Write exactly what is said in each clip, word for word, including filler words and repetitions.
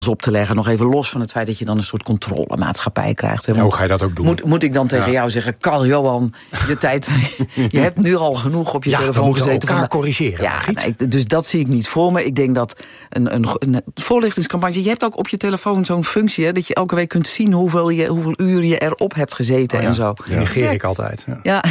op te leggen. Nog even los van het feit dat je dan een soort controlemaatschappij krijgt. Hè. Ja, hoe ga je dat ook doen? Moet, moet ik dan tegen ja. jou zeggen, Karl-Johan, je tijd, je hebt nu al genoeg op je ja, telefoon gezeten. Ja, we moeten elkaar corrigeren. Ja, nee, dus dat zie ik niet voor me. Ik denk dat een, een, een voorlichtingscampagne, je hebt ook op je telefoon zo'n functie, hè, dat je elke week kunt zien hoeveel, je, hoeveel uren je erop hebt gezeten oh, ja. en zo. Die negeer ik altijd. Ja, ja.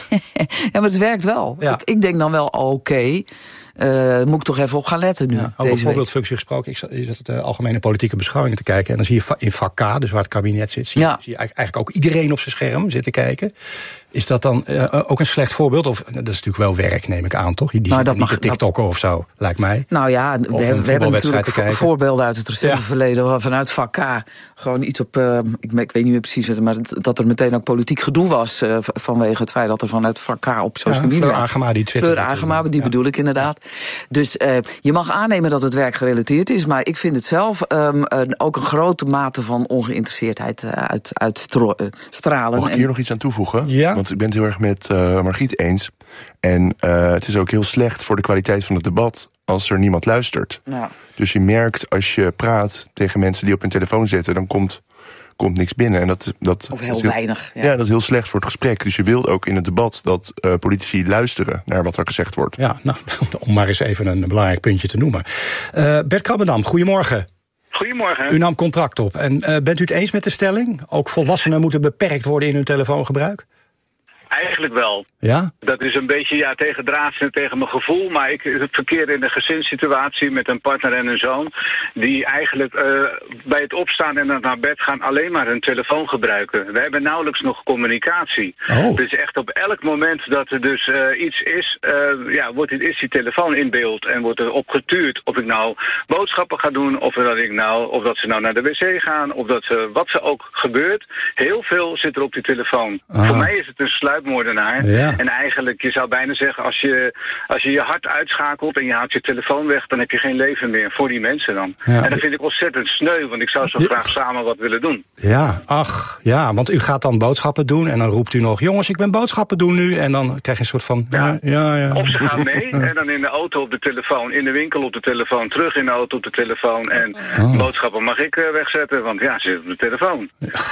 ja maar het werkt wel. Ja. Ik, ik denk dan wel, oké, okay, Uh, moet ik toch even op gaan letten nu. Ja, over voorbeeldfunctie gesproken, ik zat, je zat de algemene politieke beschouwingen te kijken en dan zie je in vak K, dus waar het kabinet zit, zie, ja. zie je eigenlijk ook iedereen op zijn scherm zitten kijken. Is dat dan uh, ook een slecht voorbeeld? Of dat is natuurlijk wel werk, neem ik aan, toch? Die nou, zitten niet te TikTokken of zo, lijkt mij. Nou ja, we, we hebben natuurlijk voorbeelden uit het recente ja. verleden vanuit vak K. Gewoon iets op, uh, ik, ik weet niet meer precies wat, maar dat er meteen ook politiek gedoe was uh, vanwege het feit dat er vanuit vak K op social ja, media... Fleur Agema, die twitterde. Fleur Agema, die ja. bedoel ik inderdaad. Dus uh, je mag aannemen dat het werk gerelateerd is, maar ik vind het zelf um, een, ook een grote mate van ongeïnteresseerdheid uh, uit, uitstralen. Mag ik hier en... nog iets aan toevoegen? Ja? Want ik ben het heel erg met uh, Margriet eens. En uh, het is ook heel slecht voor de kwaliteit van het debat als er niemand luistert. Ja. Dus je merkt als je praat tegen mensen die op hun telefoon zitten, dan komt... komt niks binnen. En dat, dat of heel, is heel weinig. Ja. ja, dat is heel slecht voor het gesprek. Dus je wilt ook in het debat dat uh, politici luisteren naar wat er gezegd wordt. Ja, nou, om maar eens even een belangrijk puntje te noemen. Uh, Bert Krabbendam, goedemorgen. Goedemorgen. U nam contract op. En uh, bent u het eens met de stelling? Ook volwassenen moeten beperkt worden in hun telefoongebruik? Eigenlijk wel. Ja? Dat is een beetje ja, tegen draads en tegen mijn gevoel. Maar ik verkeer in een gezinssituatie met een partner en een zoon die eigenlijk uh, bij het opstaan en naar bed gaan alleen maar hun telefoon gebruiken. We hebben nauwelijks nog communicatie. Oh. Dus echt op elk moment dat er dus uh, iets is, uh, ja, wordt, is die telefoon in beeld en wordt er op getuurd of ik nou boodschappen ga doen, of dat, ik nou, of dat ze nou naar de wc gaan, of dat ze, wat ze ook gebeurt. Heel veel zit er op die telefoon. Ah. Voor mij is het een sluipmoordenaar. Ja. En eigenlijk, je zou bijna zeggen, als je, als je je hart uitschakelt en je haalt je telefoon weg, dan heb je geen leven meer voor die mensen dan. Ja. En dat vind ik ontzettend sneu, want ik zou zo graag samen wat willen doen. Ja, ach, ja, want u gaat dan boodschappen doen en dan roept u nog, jongens, ik ben boodschappen doen nu. En dan krijg je een soort van, ja, ja, ja. Of ze gaan mee en dan in de auto op de telefoon, in de winkel op de telefoon, terug in de auto op de telefoon. En oh. boodschappen mag ik uh, wegzetten, want ja, ze zit op de telefoon.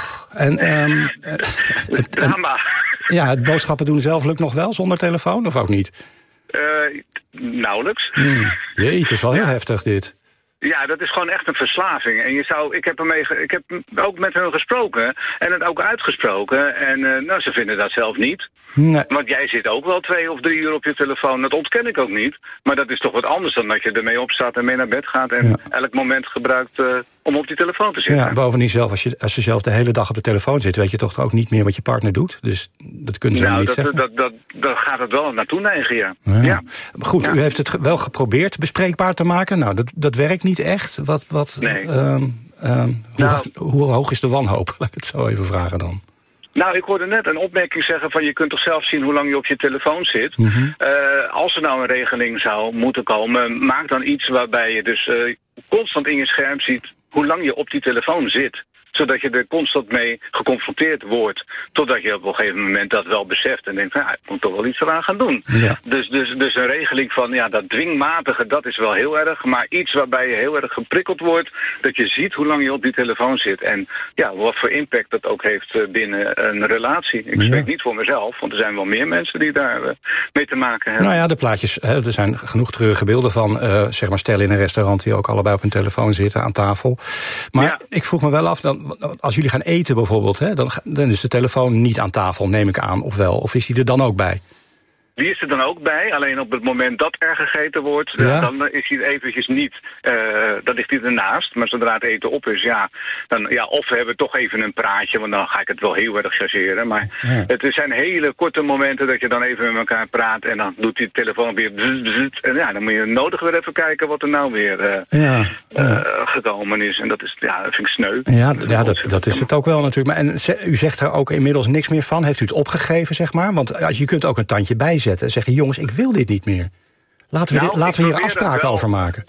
En, um, het drama. Ja, het boodschappen doen zelf lukt nog wel zonder telefoon, of ook niet? Uh, nauwelijks. Hmm. Jee, het is wel heel ja. heftig dit. Ja, dat is gewoon echt een verslaving. En je zou, ik heb ermee, ik heb ook met hun gesproken en het ook uitgesproken. En uh, nou, ze vinden dat zelf niet. Nee. Want jij zit ook wel twee of drie uur op je telefoon. Dat ontken ik ook niet. Maar dat is toch wat anders dan dat je ermee opstaat en mee naar bed gaat en ja. elk moment gebruikt uh, om op die telefoon te zitten. Ja, bovendien zelf, als je, als je zelf de hele dag op de telefoon zit, weet je toch ook niet meer wat je partner doet. Dus dat kunnen ze nou, niet dat, zeggen. Dat, dat, dat, dat gaat het wel naartoe neigen, ja. ja. ja. Goed, ja. u heeft het wel geprobeerd bespreekbaar te maken. Nou, dat, dat werkt niet echt. Wat, wat, nee. um, um, nou, hoe, hoe hoog is de wanhoop? Laat ik het zo even vragen dan. Nou, ik hoorde net een opmerking zeggen van je kunt toch zelf zien hoe lang je op je telefoon zit. Mm-hmm. Uh, als er nou een regeling zou moeten komen, maak dan iets waarbij je dus uh, constant in je scherm ziet hoe lang je op die telefoon zit. Zodat je er constant mee geconfronteerd wordt. Totdat je op een gegeven moment dat wel beseft. En denkt, nou, ik moet toch wel iets eraan gaan doen. Ja. Dus, dus, dus een regeling van, ja, dat dwingmatige, dat is wel heel erg. Maar iets waarbij je heel erg geprikkeld wordt. Dat je ziet hoe lang je op die telefoon zit. En ja, wat voor impact dat ook heeft binnen een relatie. Ik ja. spreek niet voor mezelf. Want er zijn wel meer mensen die daar uh, mee te maken hebben. Nou ja, de plaatjes, hè, er zijn genoeg treurige beelden van, uh, zeg maar, stellen in een restaurant die ook allebei op hun telefoon zitten aan tafel. Maar ja. ik vroeg me wel af, dan, als jullie gaan eten bijvoorbeeld, hè, dan, dan is de telefoon niet aan tafel, neem ik aan, of wel? Of is die er dan ook bij? Die is er dan ook bij, alleen op het moment dat er gegeten wordt, ja. dan is hij eventjes niet, uh, dan ligt hij ernaast. Maar zodra het eten op is, ja, dan, ja, of we hebben toch even een praatje, want dan ga ik het wel heel erg chargeren. Maar ja. het zijn hele korte momenten dat je dan even met elkaar praat en dan doet die telefoon weer bzz, bzz, en ja, dan moet je nodig weer even kijken wat er nou weer uh, ja. uh, gekomen is. En dat is, ja, dat vind ik sneu. Ja, dat, ja, dat, dat is het ook wel natuurlijk. Maar en u zegt er ook inmiddels niks meer van. Heeft u het opgegeven, zeg maar? Want je kunt ook een tandje bijzetten en zeggen, jongens, ik wil dit niet meer. Laten we, nou, dit, laten we hier afspraken over maken.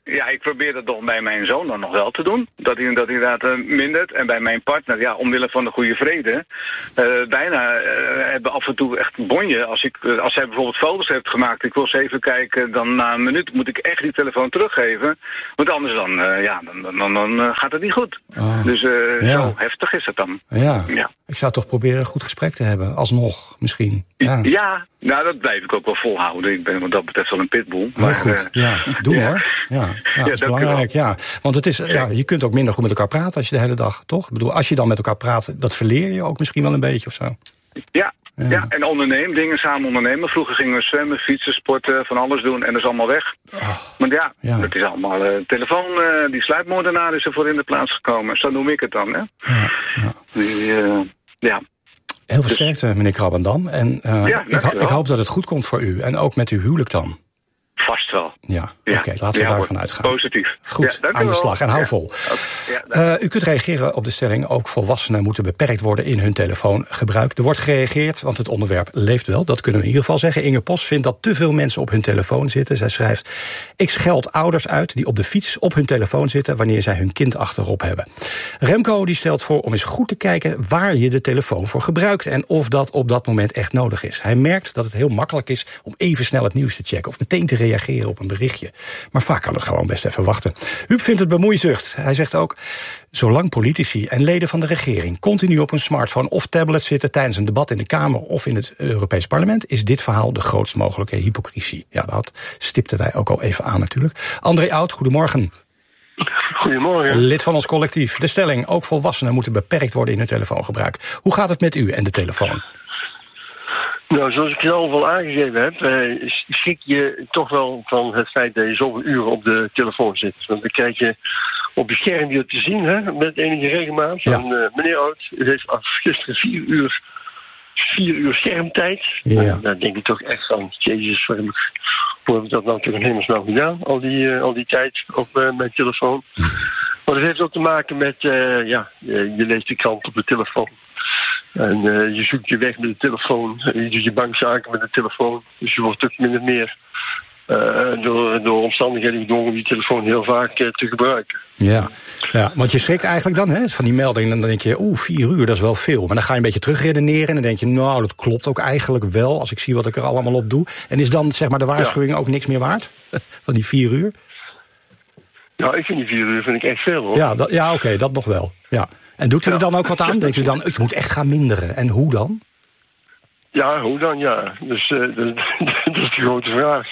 Ja, ik probeer dat toch bij mijn zoon dan nog wel te doen. Dat hij, dat hij inderdaad uh, mindert. En bij mijn partner, ja, omwille van de goede vrede, uh, bijna uh, hebben af en toe echt bonje. Als, ik, uh, als zij bijvoorbeeld foto's heeft gemaakt, ik wil ze even kijken, dan na een minuut moet ik echt die telefoon teruggeven. Want anders dan, uh, ja, dan, dan, dan, dan uh, gaat het niet goed. Oh. Dus uh, ja. Zo heftig is het dan. Ja. ja, ik zou toch proberen een goed gesprek te hebben, alsnog misschien. Ja, ja nou dat blijf ik ook wel volhouden. Ik ben wat dat betreft wel een pitbull. Maar goed, uh, ja, doen ja. hoor. Ja, ja, ja, dat is belangrijk. Ja. Want het is, ja, je kunt ook minder goed met elkaar praten als je de hele dag, toch? Ik bedoel, als je dan met elkaar praat, dat verleer je ook misschien wel een beetje of zo. Ja. Ja. ja, en ondernemen, dingen samen ondernemen. Vroeger gingen we zwemmen, fietsen, sporten, van alles doen en dat is allemaal weg. Oh, maar ja, ja, dat is allemaal... Uh, telefoon, uh, die sluipmoordenaar is er voor in de plaats gekomen. Zo noem ik het dan, hè. Ja, ja. Die, uh, ja. Heel veel sterkte, dus, meneer Krabbendam. En uh, ja, ik, ho- ik hoop dat het goed komt voor u. En ook met uw huwelijk dan. Vast wel. Ja, ja. oké, okay, laten we ja, daarvan uitgaan. Positief. Goed, ja, aan de slag en hou ja. vol. Okay, ja, uh, u kunt reageren op de stelling, ook volwassenen moeten beperkt worden in hun telefoongebruik. Er wordt gereageerd, want het onderwerp leeft wel. Dat kunnen we in ieder geval zeggen. Inge Post vindt dat te veel mensen op hun telefoon zitten. Zij schrijft, ik scheld ouders uit die op de fiets op hun telefoon zitten wanneer zij hun kind achterop hebben. Remco die stelt voor om eens goed te kijken waar je de telefoon voor gebruikt en of dat op dat moment echt nodig is. Hij merkt dat het heel makkelijk is om even snel het nieuws te checken of meteen te reageren op een berichtje. Maar vaak kan het gewoon best even wachten. Huub vindt het bemoeizucht. Hij zegt ook, zolang politici en leden van de regering continu op hun smartphone of tablet zitten tijdens een debat in de Kamer of in het Europees Parlement, is dit verhaal de grootst mogelijke hypocrisie. Ja, dat stipten wij ook al even aan natuurlijk. André Oud, goedemorgen. Goedemorgen. Lid van ons collectief. De stelling, ook volwassenen moeten beperkt worden in hun telefoongebruik. Hoe gaat het met u en de telefoon? Nou, zoals ik zelf al aangegeven heb, eh, schrik je toch wel van het feit dat je zoveel uren op de telefoon zit. Want dan krijg je op je scherm je te zien, hè, met enige regelmaat. Ja. En, uh, meneer Oud, u heeft gisteren vier uur, vier uur schermtijd. Ja. En daar denk ik toch echt van, jezus, waarom hoe heb ik dat nou toch in hemelsnaam gedaan, al die, uh, al die tijd op uh, mijn telefoon. Maar dat heeft ook te maken met, uh, ja, je, je leest de krant op de telefoon. En uh, je zoekt je weg met de telefoon. Je doet je bankzaken met de telefoon. Dus je wordt ook min of meer uh, door, door omstandigheden gedwongen om die telefoon heel vaak uh, te gebruiken. Ja. ja, want je schrikt eigenlijk dan hè, van die melding. En dan denk je, oeh, vier uur, dat is wel veel. Maar dan ga je een beetje terugredeneren. En dan denk je, nou, dat klopt ook eigenlijk wel. Als ik zie wat ik er allemaal op doe. En is dan zeg maar de waarschuwing ja. ook niks meer waard? Van die vier uur? Nou, ik vind die vier uur vind ik echt veel, hoor. Ja, dat, ja oké, okay, dat nog wel. Ja. En doet u er dan ook wat aan? Denkt u dan, ik moet echt gaan minderen. En hoe dan? Ja, hoe dan, ja. Dus uh, dat, dat is de grote vraag.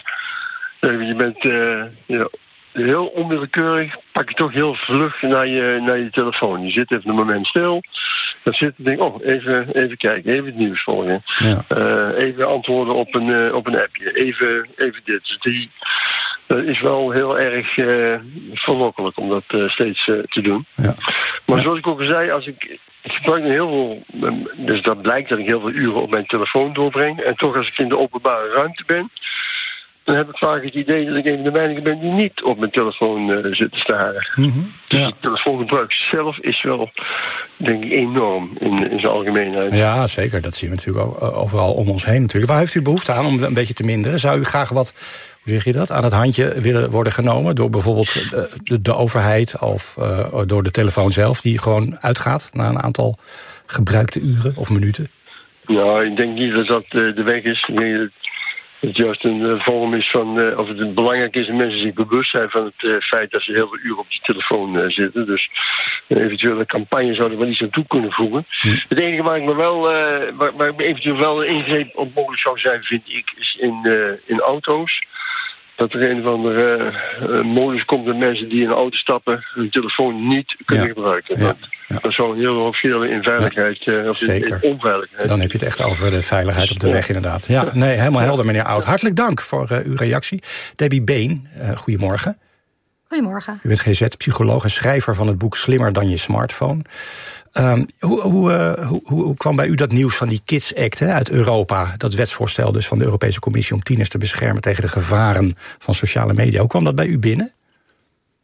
Je bent uh, ja, heel onwillekeurig, pak je toch heel vlug naar je, naar je telefoon. Je zit even een moment stil. Dan zit je denk oh, even, even kijken, even het nieuws volgen. Ja. Uh, even antwoorden op een, uh, op een appje. Even, even dit. Dus die... Dat is wel heel erg uh, verlokkelijk om dat uh, steeds uh, te doen. Ja. Maar ja. zoals ik ook al zei, als ik, ik gebruik nu heel veel, dus dat blijkt dat ik heel veel uren op mijn telefoon doorbreng. En toch als ik in de openbare ruimte ben, dan heb ik vaak het idee dat ik een van de weinigen ben die niet op mijn telefoon uh, zit te staren. Mm-hmm. Dus ja. het telefoongebruik zelf is wel, denk ik, enorm in, in zijn algemeenheid. Ja, zeker. Dat zien we natuurlijk ook overal om ons heen natuurlijk. Waar heeft u behoefte aan om een beetje te minderen? Zou u graag wat, hoe zeg je dat, aan het handje willen worden genomen door bijvoorbeeld de, de, de overheid of uh, door de telefoon zelf die gewoon uitgaat na een aantal gebruikte uren of minuten? Nou, ik denk niet dat dat uh, de weg is. Ik denk dat het juist een uh, vorm is van, uh, of het belangrijk is dat mensen zich bewust zijn van het uh, feit dat ze heel veel uren op die telefoon uh, zitten. Dus een eventuele campagne zou er wel iets aan toe kunnen voegen. Hm. Het enige waar ik me wel, uh, waar, waar ik eventueel wel een ingreep op mogelijk zou zijn, vind ik, is in, uh, in auto's. Dat er een of andere uh, modus komt dat mensen die in een auto stappen hun telefoon niet kunnen ja. gebruiken. Ja. Dat, ja. dat zou een hele hoop schelen in veiligheid, ja. uh, of Zeker. in onveiligheid. Dan heb je het echt over de veiligheid op de weg inderdaad. Ja, nee, helemaal helder meneer Oud. Hartelijk dank voor uh, uw reactie. Debbie Been, uh, goedemorgen. Goedemorgen. U bent G Z-psycholoog en schrijver van het boek Slimmer dan je smartphone. Um, hoe, hoe, uh, hoe, hoe kwam bij u dat nieuws van die Kids Act hè, uit Europa? Dat wetsvoorstel dus van de Europese Commissie om tieners te beschermen tegen de gevaren van sociale media. Hoe kwam dat bij u binnen?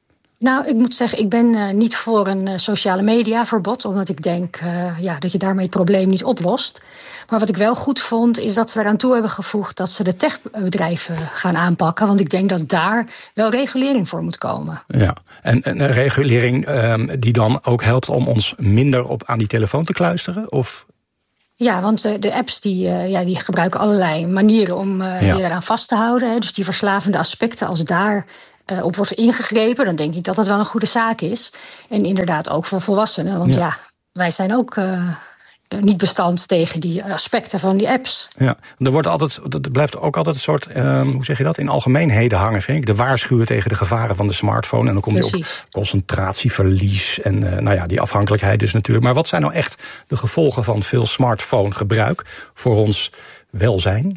Nou, ik moet zeggen, ik ben uh, niet voor een uh, sociale media verbod, omdat ik denk uh, ja, dat je daarmee het probleem niet oplost. Maar wat ik wel goed vond, is dat ze eraan toe hebben gevoegd dat ze de techbedrijven gaan aanpakken. Want ik denk dat daar wel regulering voor moet komen. Ja, en, en een regulering um, die dan ook helpt om ons minder op aan die telefoon te kluisteren? Of... Ja, want de, de apps die, uh, ja, die gebruiken allerlei manieren om uh, ja. je eraan vast te houden. Hè. Dus die verslavende aspecten, als daar uh, op wordt ingegrepen, dan denk ik dat dat wel een goede zaak is. En inderdaad ook voor volwassenen. Want ja, ja wij zijn ook uh, niet bestand tegen die aspecten van die apps. Ja, er wordt altijd, er blijft ook altijd een soort, um, hoe zeg je dat, in algemeenheden hangen, vind ik. De waarschuwen tegen de gevaren van de smartphone. En dan komt je op concentratieverlies en uh, nou ja, die afhankelijkheid dus natuurlijk. Maar wat zijn nou echt de gevolgen van veel smartphonegebruik voor ons welzijn?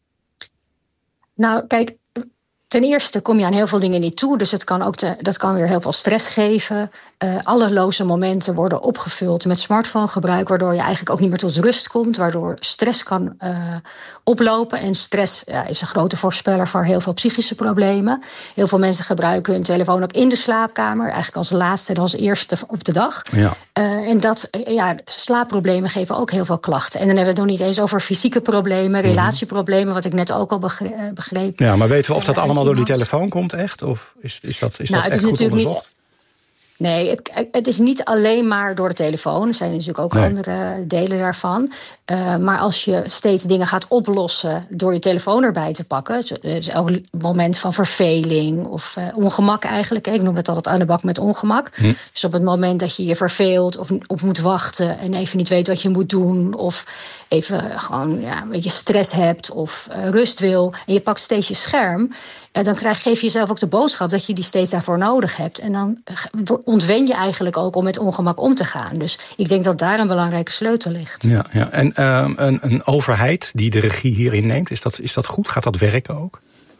Nou, kijk, ten eerste kom je aan heel veel dingen niet toe. Dus het kan ook te, dat kan weer heel veel stress geven. Uh, alle loze momenten worden opgevuld met smartphonegebruik, waardoor je eigenlijk ook niet meer tot rust komt. Waardoor stress kan uh, oplopen. En stress ja, is een grote voorspeller voor heel veel psychische problemen. Heel veel mensen gebruiken hun telefoon ook in de slaapkamer. Eigenlijk als laatste en als eerste op de dag. Ja. Uh, en dat, ja, slaapproblemen geven ook heel veel klachten. En dan hebben we het nog niet eens over fysieke problemen, relatieproblemen, wat ik net ook al begreep. Ja, maar weten we of dat allemaal door die telefoon komt echt? Of is, is dat, is nou, dat echt goed onderzocht? Niet, nee, het, het is niet alleen maar door de telefoon. Er zijn natuurlijk ook nee. andere delen daarvan. Uh, maar als je steeds dingen gaat oplossen door je telefoon erbij te pakken, dus elk moment van verveling of uh, ongemak eigenlijk. Ik noem het altijd aan de bak met ongemak. Hm. Dus op het moment dat je je verveelt of op moet wachten en even niet weet wat je moet doen, of even gewoon ja, een beetje stress hebt of uh, rust wil, en je pakt steeds je scherm, uh, dan krijg, geef je jezelf ook de boodschap dat je die steeds daarvoor nodig hebt. En dan ontwen je eigenlijk ook om met ongemak om te gaan. Dus ik denk dat daar een belangrijke sleutel ligt. Ja, ja. En uh, een, een overheid die de regie hierin neemt, is dat, is dat goed? Gaat dat werken ook?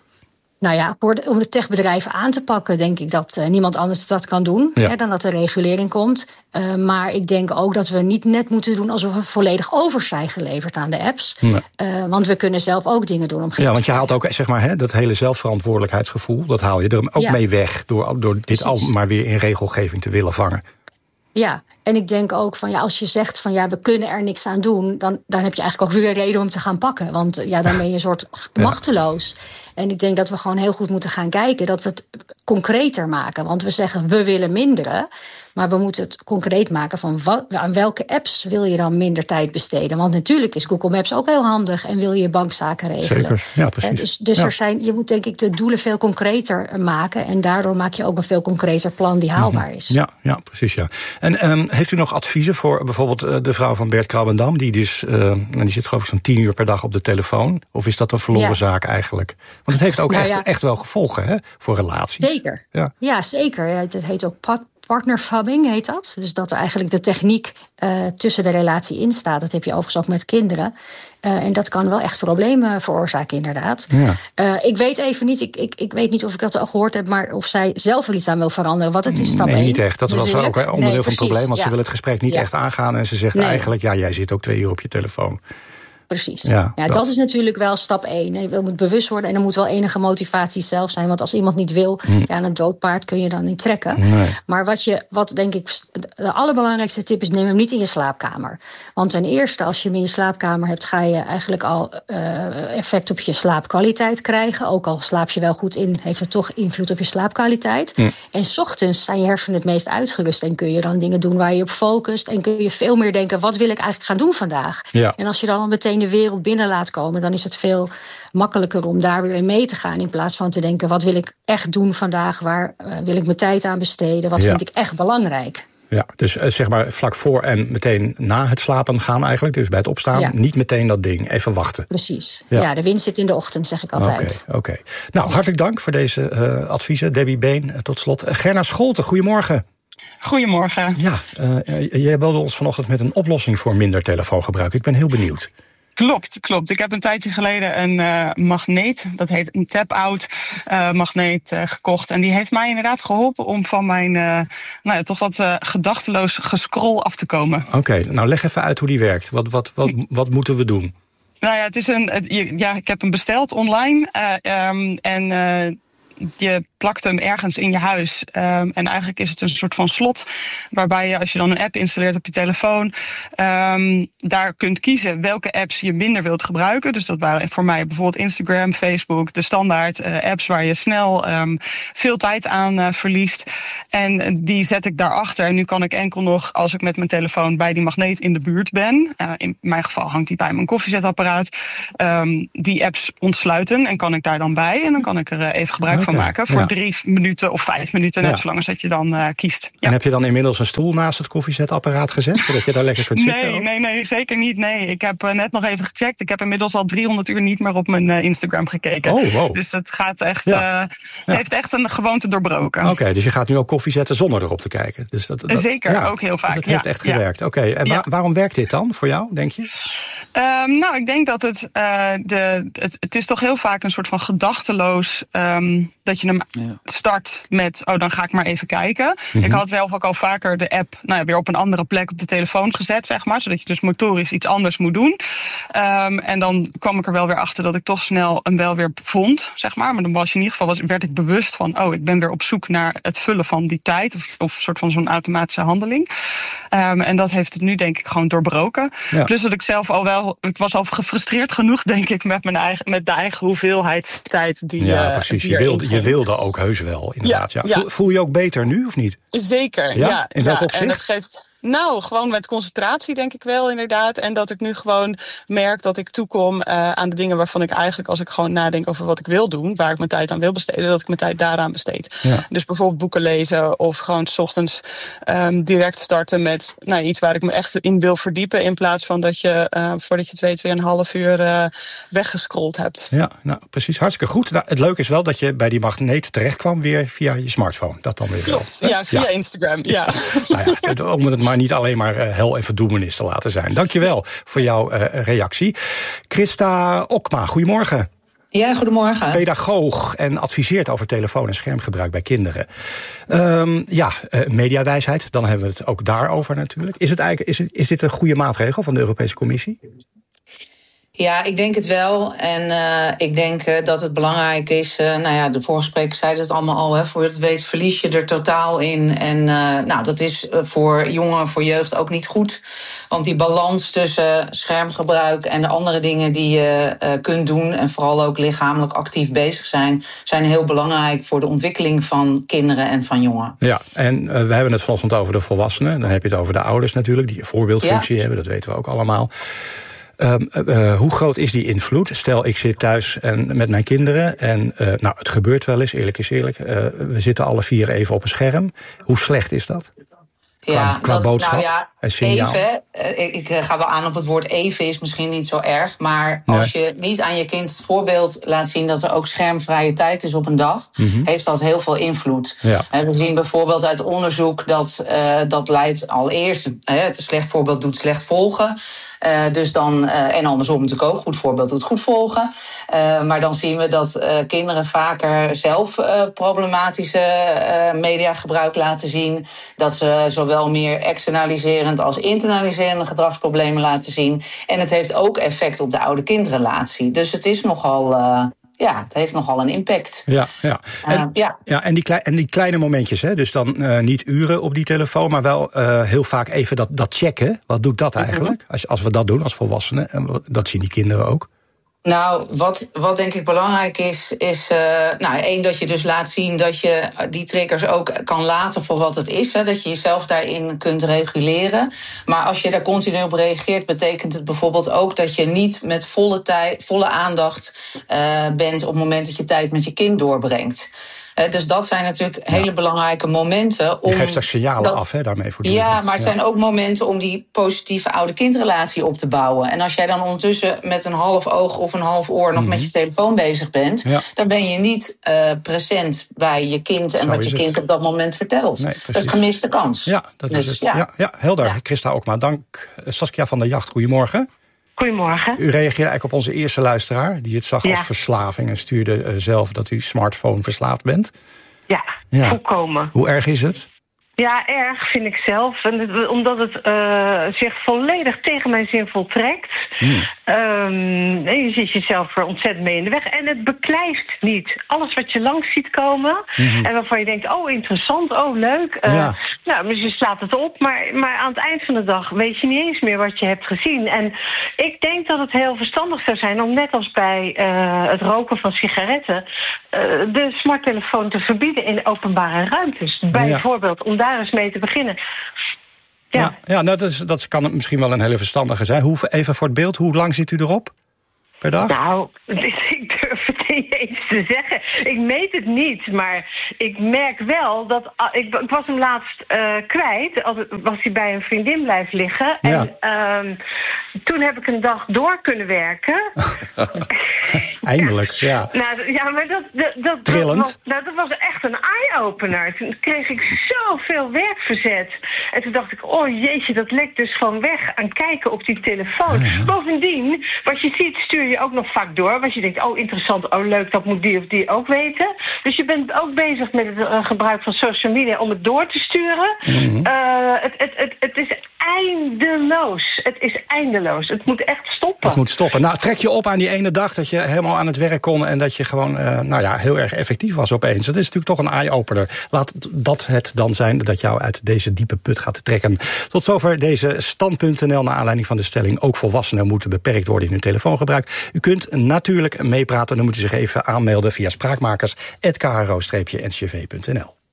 Nou ja, om de techbedrijven aan te pakken, denk ik dat uh, niemand anders dat kan doen, ja. hè, dan dat er regulering komt. Uh, maar ik denk ook dat we niet net moeten doen alsof we volledig over zijn geleverd aan de apps. Nee. Uh, want we kunnen zelf ook dingen doen om geld te Ja, want je haalt ook zeg maar hè, dat hele zelfverantwoordelijkheidsgevoel, dat haal je er ook ja. mee weg door, door dit al maar weer in regelgeving te willen vangen. Ja, en ik denk ook van ja, als je zegt van ja, we kunnen er niks aan doen, dan, dan heb je eigenlijk ook weer reden om te gaan pakken. Want ja, dan ben je een soort machteloos. Ja. En ik denk dat we gewoon heel goed moeten gaan kijken dat we het concreter maken. Want we zeggen we willen minderen, maar we moeten het concreet maken van wat, aan welke apps wil je dan minder tijd besteden. Want natuurlijk is Google Maps ook heel handig en wil je bankzaken regelen. Zeker, ja precies. Eh, dus dus ja. er zijn, je moet denk ik de doelen veel concreter maken en daardoor maak je ook een veel concreter plan die haalbaar is. Ja, ja precies. Ja. En um, heeft u nog adviezen voor bijvoorbeeld uh, de vrouw van Bert Krabbendam, die dus, uh, die zit geloof ik zo'n tien uur per dag op de telefoon? Of is dat een verloren ja. zaak eigenlijk? Want het heeft ook nou, echt, ja. echt wel gevolgen hè, voor relaties. Zeker, ja, ja zeker. Het heet ook pat- partnerfabbing, heet dat. Dus dat er eigenlijk de techniek uh, tussen de relatie in staat. Dat heb je overigens ook met kinderen. Uh, en dat kan wel echt problemen veroorzaken, inderdaad. Ja. Uh, ik weet even niet, ik, ik, ik weet niet of ik dat al gehoord heb, maar of zij zelf er iets aan wil veranderen. Wat het is stap Nee, één. niet echt. Dat was ook een onderdeel nee, van het probleem. Want ja. ze wil het gesprek niet ja. echt aangaan. En ze zegt nee. eigenlijk, ja, jij zit ook twee uur op je telefoon. Precies. Ja, ja, dat. dat is natuurlijk wel stap één. Je moet bewust worden en er moet wel enige motivatie zelf zijn. Want als iemand niet wil, hm. ja, een doodpaard kun je dan niet trekken. Nee. Maar wat, je, wat denk ik de allerbelangrijkste tip is, neem hem niet in je slaapkamer. Want ten eerste, als je hem in je slaapkamer hebt, ga je eigenlijk al uh, effect op je slaapkwaliteit krijgen. Ook al slaap je wel goed in, heeft het toch invloed op je slaapkwaliteit. Hm. En 's ochtends zijn je hersenen het meest uitgerust en kun je dan dingen doen waar je op focust. En kun je veel meer denken, wat wil ik eigenlijk gaan doen vandaag? Ja. En als je dan al meteen de wereld binnen laat komen, dan is het veel makkelijker om daar weer in mee te gaan, in plaats van te denken, wat wil ik echt doen vandaag, waar uh, wil ik mijn tijd aan besteden, wat ja. vind ik echt belangrijk. Ja, dus uh, zeg maar vlak voor en meteen na het slapen gaan eigenlijk, dus bij het opstaan, ja. niet meteen dat ding, even wachten. Precies, ja, ja de winst zit in de ochtend, zeg ik altijd. Oké, okay, okay. Nou, hartelijk dank voor deze uh, adviezen, Debbie Been. Uh, tot slot, uh, Gerna Scholte, goedemorgen. Goedemorgen. Ja, uh, jij belde ons vanochtend met een oplossing voor minder telefoongebruik. Ik ben heel benieuwd. Klopt, klopt. Ik heb een tijdje geleden een uh, magneet, dat heet een tap-out uh, magneet uh, gekocht. En die heeft mij inderdaad geholpen om van mijn uh, nou ja, toch wat uh, gedachteloos gescroll af te komen. Oké, okay, nou leg even uit hoe die werkt. Wat, wat, wat, wat moeten we doen? Nou ja, het is een, ja, ik heb hem besteld online uh, um, en uh, je plakt hem ergens in je huis. Um, en eigenlijk is het een soort van slot, waarbij je, als je dan een app installeert op je telefoon, um, daar kunt kiezen welke apps je minder wilt gebruiken. Dus dat waren voor mij bijvoorbeeld Instagram, Facebook, de standaard uh, apps waar je snel um, veel tijd aan uh, verliest. En die zet ik daarachter. En nu kan ik enkel nog, als ik met mijn telefoon bij die magneet in de buurt ben, uh, in mijn geval hangt die bij mijn koffiezetapparaat, um, die apps ontsluiten en kan ik daar dan bij. En dan kan ik er uh, even gebruik okay, van maken voor ja. drie minuten of vijf minuten, net ja. zolang als dat je dan uh, kiest. Ja. En heb je dan inmiddels een stoel naast het koffiezetapparaat gezet, zodat je daar lekker kunt zitten? Nee, nee, nee, zeker niet. Nee, ik heb uh, net nog even gecheckt. Ik heb inmiddels al driehonderd uur niet meer op mijn uh, Instagram gekeken. Oh, wow. Dus het gaat echt, ja. uh, ja. heeft echt een gewoonte doorbroken. Oké, okay, dus je gaat nu ook koffie zetten zonder erop te kijken. Dus dat, dat, zeker, ja, ook heel vaak. Dat heeft ja. echt gewerkt. Ja. Oké, okay. En ja. wa- waarom werkt dit dan voor jou, denk je? Um, nou, ik denk dat het, uh, de, het... Het is toch heel vaak een soort van gedachteloos um, dat je hem ja. start met, oh, dan ga ik maar even kijken. Mm-hmm. Ik had zelf ook al vaker de app nou ja, weer op een andere plek op de telefoon gezet, zeg maar, zodat je dus motorisch iets anders moet doen. Um, en dan kwam ik er wel weer achter dat ik toch snel hem wel weer vond, zeg maar. Maar dan was in ieder geval was, werd ik bewust van, oh, ik ben weer op zoek naar het vullen van die tijd, of, of een soort van zo'n automatische handeling. Um, en dat heeft het nu denk ik gewoon doorbroken. Ja. Plus dat ik zelf al wel, ik was al gefrustreerd genoeg, denk ik, met mijn eigen, met de eigen hoeveelheid tijd die ja, uh, precies. Je wilde, je wilde ook heus wel, inderdaad. Ja, ja. Voel, voel je ook beter nu, of niet? Zeker, ja. ja In welk ja. opzicht? En dat geeft... Nou, gewoon met concentratie denk ik wel inderdaad. En dat ik nu gewoon merk dat ik toekom uh, aan de dingen waarvan ik eigenlijk, als ik gewoon nadenk over wat ik wil doen, waar ik mijn tijd aan wil besteden, dat ik mijn tijd daaraan besteed. Ja. Dus bijvoorbeeld boeken lezen of gewoon 's ochtends um, direct starten met nou, iets waar ik me echt in wil verdiepen, in plaats van dat je uh, voordat je het weet weer een half uur uh, weggescrolld hebt. Ja, nou precies. Hartstikke goed. Nou, het leuke is wel dat je bij die magneet terecht kwam weer via je smartphone. Dat dan weer. Klopt, wel. ja, via ja. Instagram. Ja. Nou ja, het, om het maar niet alleen maar uh, hel en verdoemenis te laten zijn. Dankjewel voor jouw uh, reactie. Christa Okma, goedemorgen. Ja, goedemorgen. Pedagoog en adviseert over telefoon- en schermgebruik bij kinderen. Um, ja, uh, mediawijsheid, dan hebben we het ook daarover natuurlijk. Is, het eigenlijk, is, het, is dit een goede maatregel van de Europese Commissie? Ja, ik denk het wel. En uh, ik denk uh, dat het belangrijk is. Uh, nou ja, de vorige spreker zei het allemaal al. Hè, voor je het weet verlies je er totaal in. En uh, nou, dat is voor jongeren, voor jeugd ook niet goed. Want die balans tussen schermgebruik en de andere dingen die je uh, kunt doen, en vooral ook lichamelijk actief bezig zijn, zijn heel belangrijk voor de ontwikkeling van kinderen en van jongeren. Ja, en uh, we hebben het vanochtend over de volwassenen. Dan heb je het over de ouders natuurlijk, die een voorbeeldfunctie ja. hebben. Dat weten we ook allemaal. Um, uh, hoe groot is die invloed? Stel, ik zit thuis en met mijn kinderen en uh, nou, het gebeurt wel eens, eerlijk is eerlijk. Uh, we zitten alle vier even op een scherm. Hoe slecht is dat? Qua, ja, qua dat, boodschap nou ja, en signaal? Even, ik, ik ga wel aan op het woord even is misschien niet zo erg. Maar nee. als je niet aan je kind het voorbeeld laat zien dat er ook schermvrije tijd is op een dag, mm-hmm. heeft dat heel veel invloed. Ja. We zien bijvoorbeeld uit onderzoek dat uh, dat leidt allereerst, uh, het slecht voorbeeld doet slecht volgen. Uh, dus dan, uh, en andersom natuurlijk ook, goed voorbeeld doet goed volgen. Uh, maar dan zien we dat uh, kinderen vaker zelf uh, problematische uh, mediagebruik laten zien. Dat ze zowel meer externaliserend als internaliserende gedragsproblemen laten zien. En het heeft ook effect op de oude-kindrelatie. Dus het is nogal... Uh, Ja, het heeft nogal een impact. Ja, ja. En, uh, ja. ja, en, die, klei, en die kleine momentjes, hè? Dus dan uh, niet uren op die telefoon, maar wel uh, heel vaak even dat, dat checken. Wat doet dat eigenlijk? Mm-hmm. Als, als we dat doen als volwassenen, en dat zien die kinderen ook. Nou, wat, wat denk ik belangrijk is, is uh, nou, één, dat je dus laat zien dat je die triggers ook kan laten voor wat het is. Hè, dat je jezelf daarin kunt reguleren. Maar als je daar continu op reageert, betekent het bijvoorbeeld ook dat je niet met volle, tij, volle aandacht uh, bent op het moment dat je tijd met je kind doorbrengt. Uh, dus dat zijn natuurlijk hele ja. belangrijke momenten. Om je geeft er signalen dat, af, hè, daarmee voor Ja, maar het ja. zijn ook momenten om die positieve oude-kindrelatie op te bouwen. En als jij dan ondertussen met een half oog of een half oor nog mm-hmm. met je telefoon bezig bent, ja. dan ben je niet uh, present bij je kind en Zo wat je kind het. op dat moment vertelt. Nee, dat is gemiste kans. Ja, dat dus, is het. Ja, ja, ja helder. Ja. Christa Okma, dank. Saskia van der Jacht, goedemorgen. Goedemorgen. U reageerde eigenlijk op onze eerste luisteraar, die het zag ja. als verslaving en stuurde uh, zelf dat u smartphone verslaafd bent. Ja, ja, volkomen. Hoe erg is het? Ja, erg vind ik zelf. En het, omdat het uh, zich volledig tegen mijn zin voltrekt. Hmm. Uh, Um, je ziet jezelf er ontzettend mee in de weg. En het beklijft niet. Alles wat je langs ziet komen... Mm-hmm. en waarvan je denkt, oh, interessant, oh, leuk. Uh, ja. Nou, dus je slaat het op. Maar, maar aan het eind van de dag weet je niet eens meer wat je hebt gezien. En ik denk dat het heel verstandig zou zijn... om net als bij uh, het roken van sigaretten... Uh, de smarttelefoon te verbieden in openbare ruimtes. Ja. Bijvoorbeeld, om daar eens mee te beginnen. Ja, ja, ja nou, dat, is, dat kan misschien wel een hele verstandige zijn. Hoe, even voor het beeld, hoe lang zit u erop per dag? Nou, ik durf het niet eens te zeggen. Ik meet het niet, maar ik merk wel dat... Ik, ik was hem laatst uh, kwijt, als, was hij bij een vriendin blijven liggen. Ja. En uh, toen heb ik een dag door kunnen werken. Eindelijk, ja. ja. Nou, ja, maar dat, dat, dat, Trillend. Dat was, nou, dat was echt een eye-opener. Toen kreeg ik zoveel werkverzet. En toen dacht ik, oh jeetje, dat lekt dus gewoon weg aan kijken op die telefoon. Ja. Bovendien, wat je ziet, stuur je ook nog vaak door. Want je denkt, oh interessant, oh leuk, dat moet die of die ook weten. Dus je bent ook bezig met het uh, gebruik van social media om het door te sturen. Mm-hmm. Uh, het, het, het, het is eindeloos. Het is eindeloos. Het moet echt stoppen. Het moet stoppen. Nou, trek je op aan die ene dag dat je helemaal aan het werk kon... en dat je gewoon uh, nou ja, heel erg effectief was opeens. Dat is natuurlijk toch een eye-opener. Laat dat het dan zijn dat jou uit deze diepe put gaat trekken. Tot zover deze stand punt n l naar aanleiding van de stelling... ook volwassenen moeten beperkt worden in hun telefoongebruik. U kunt natuurlijk meepraten. Dan moet u zich even aanmelden via spraakmakers punt k r o n c v punt n l.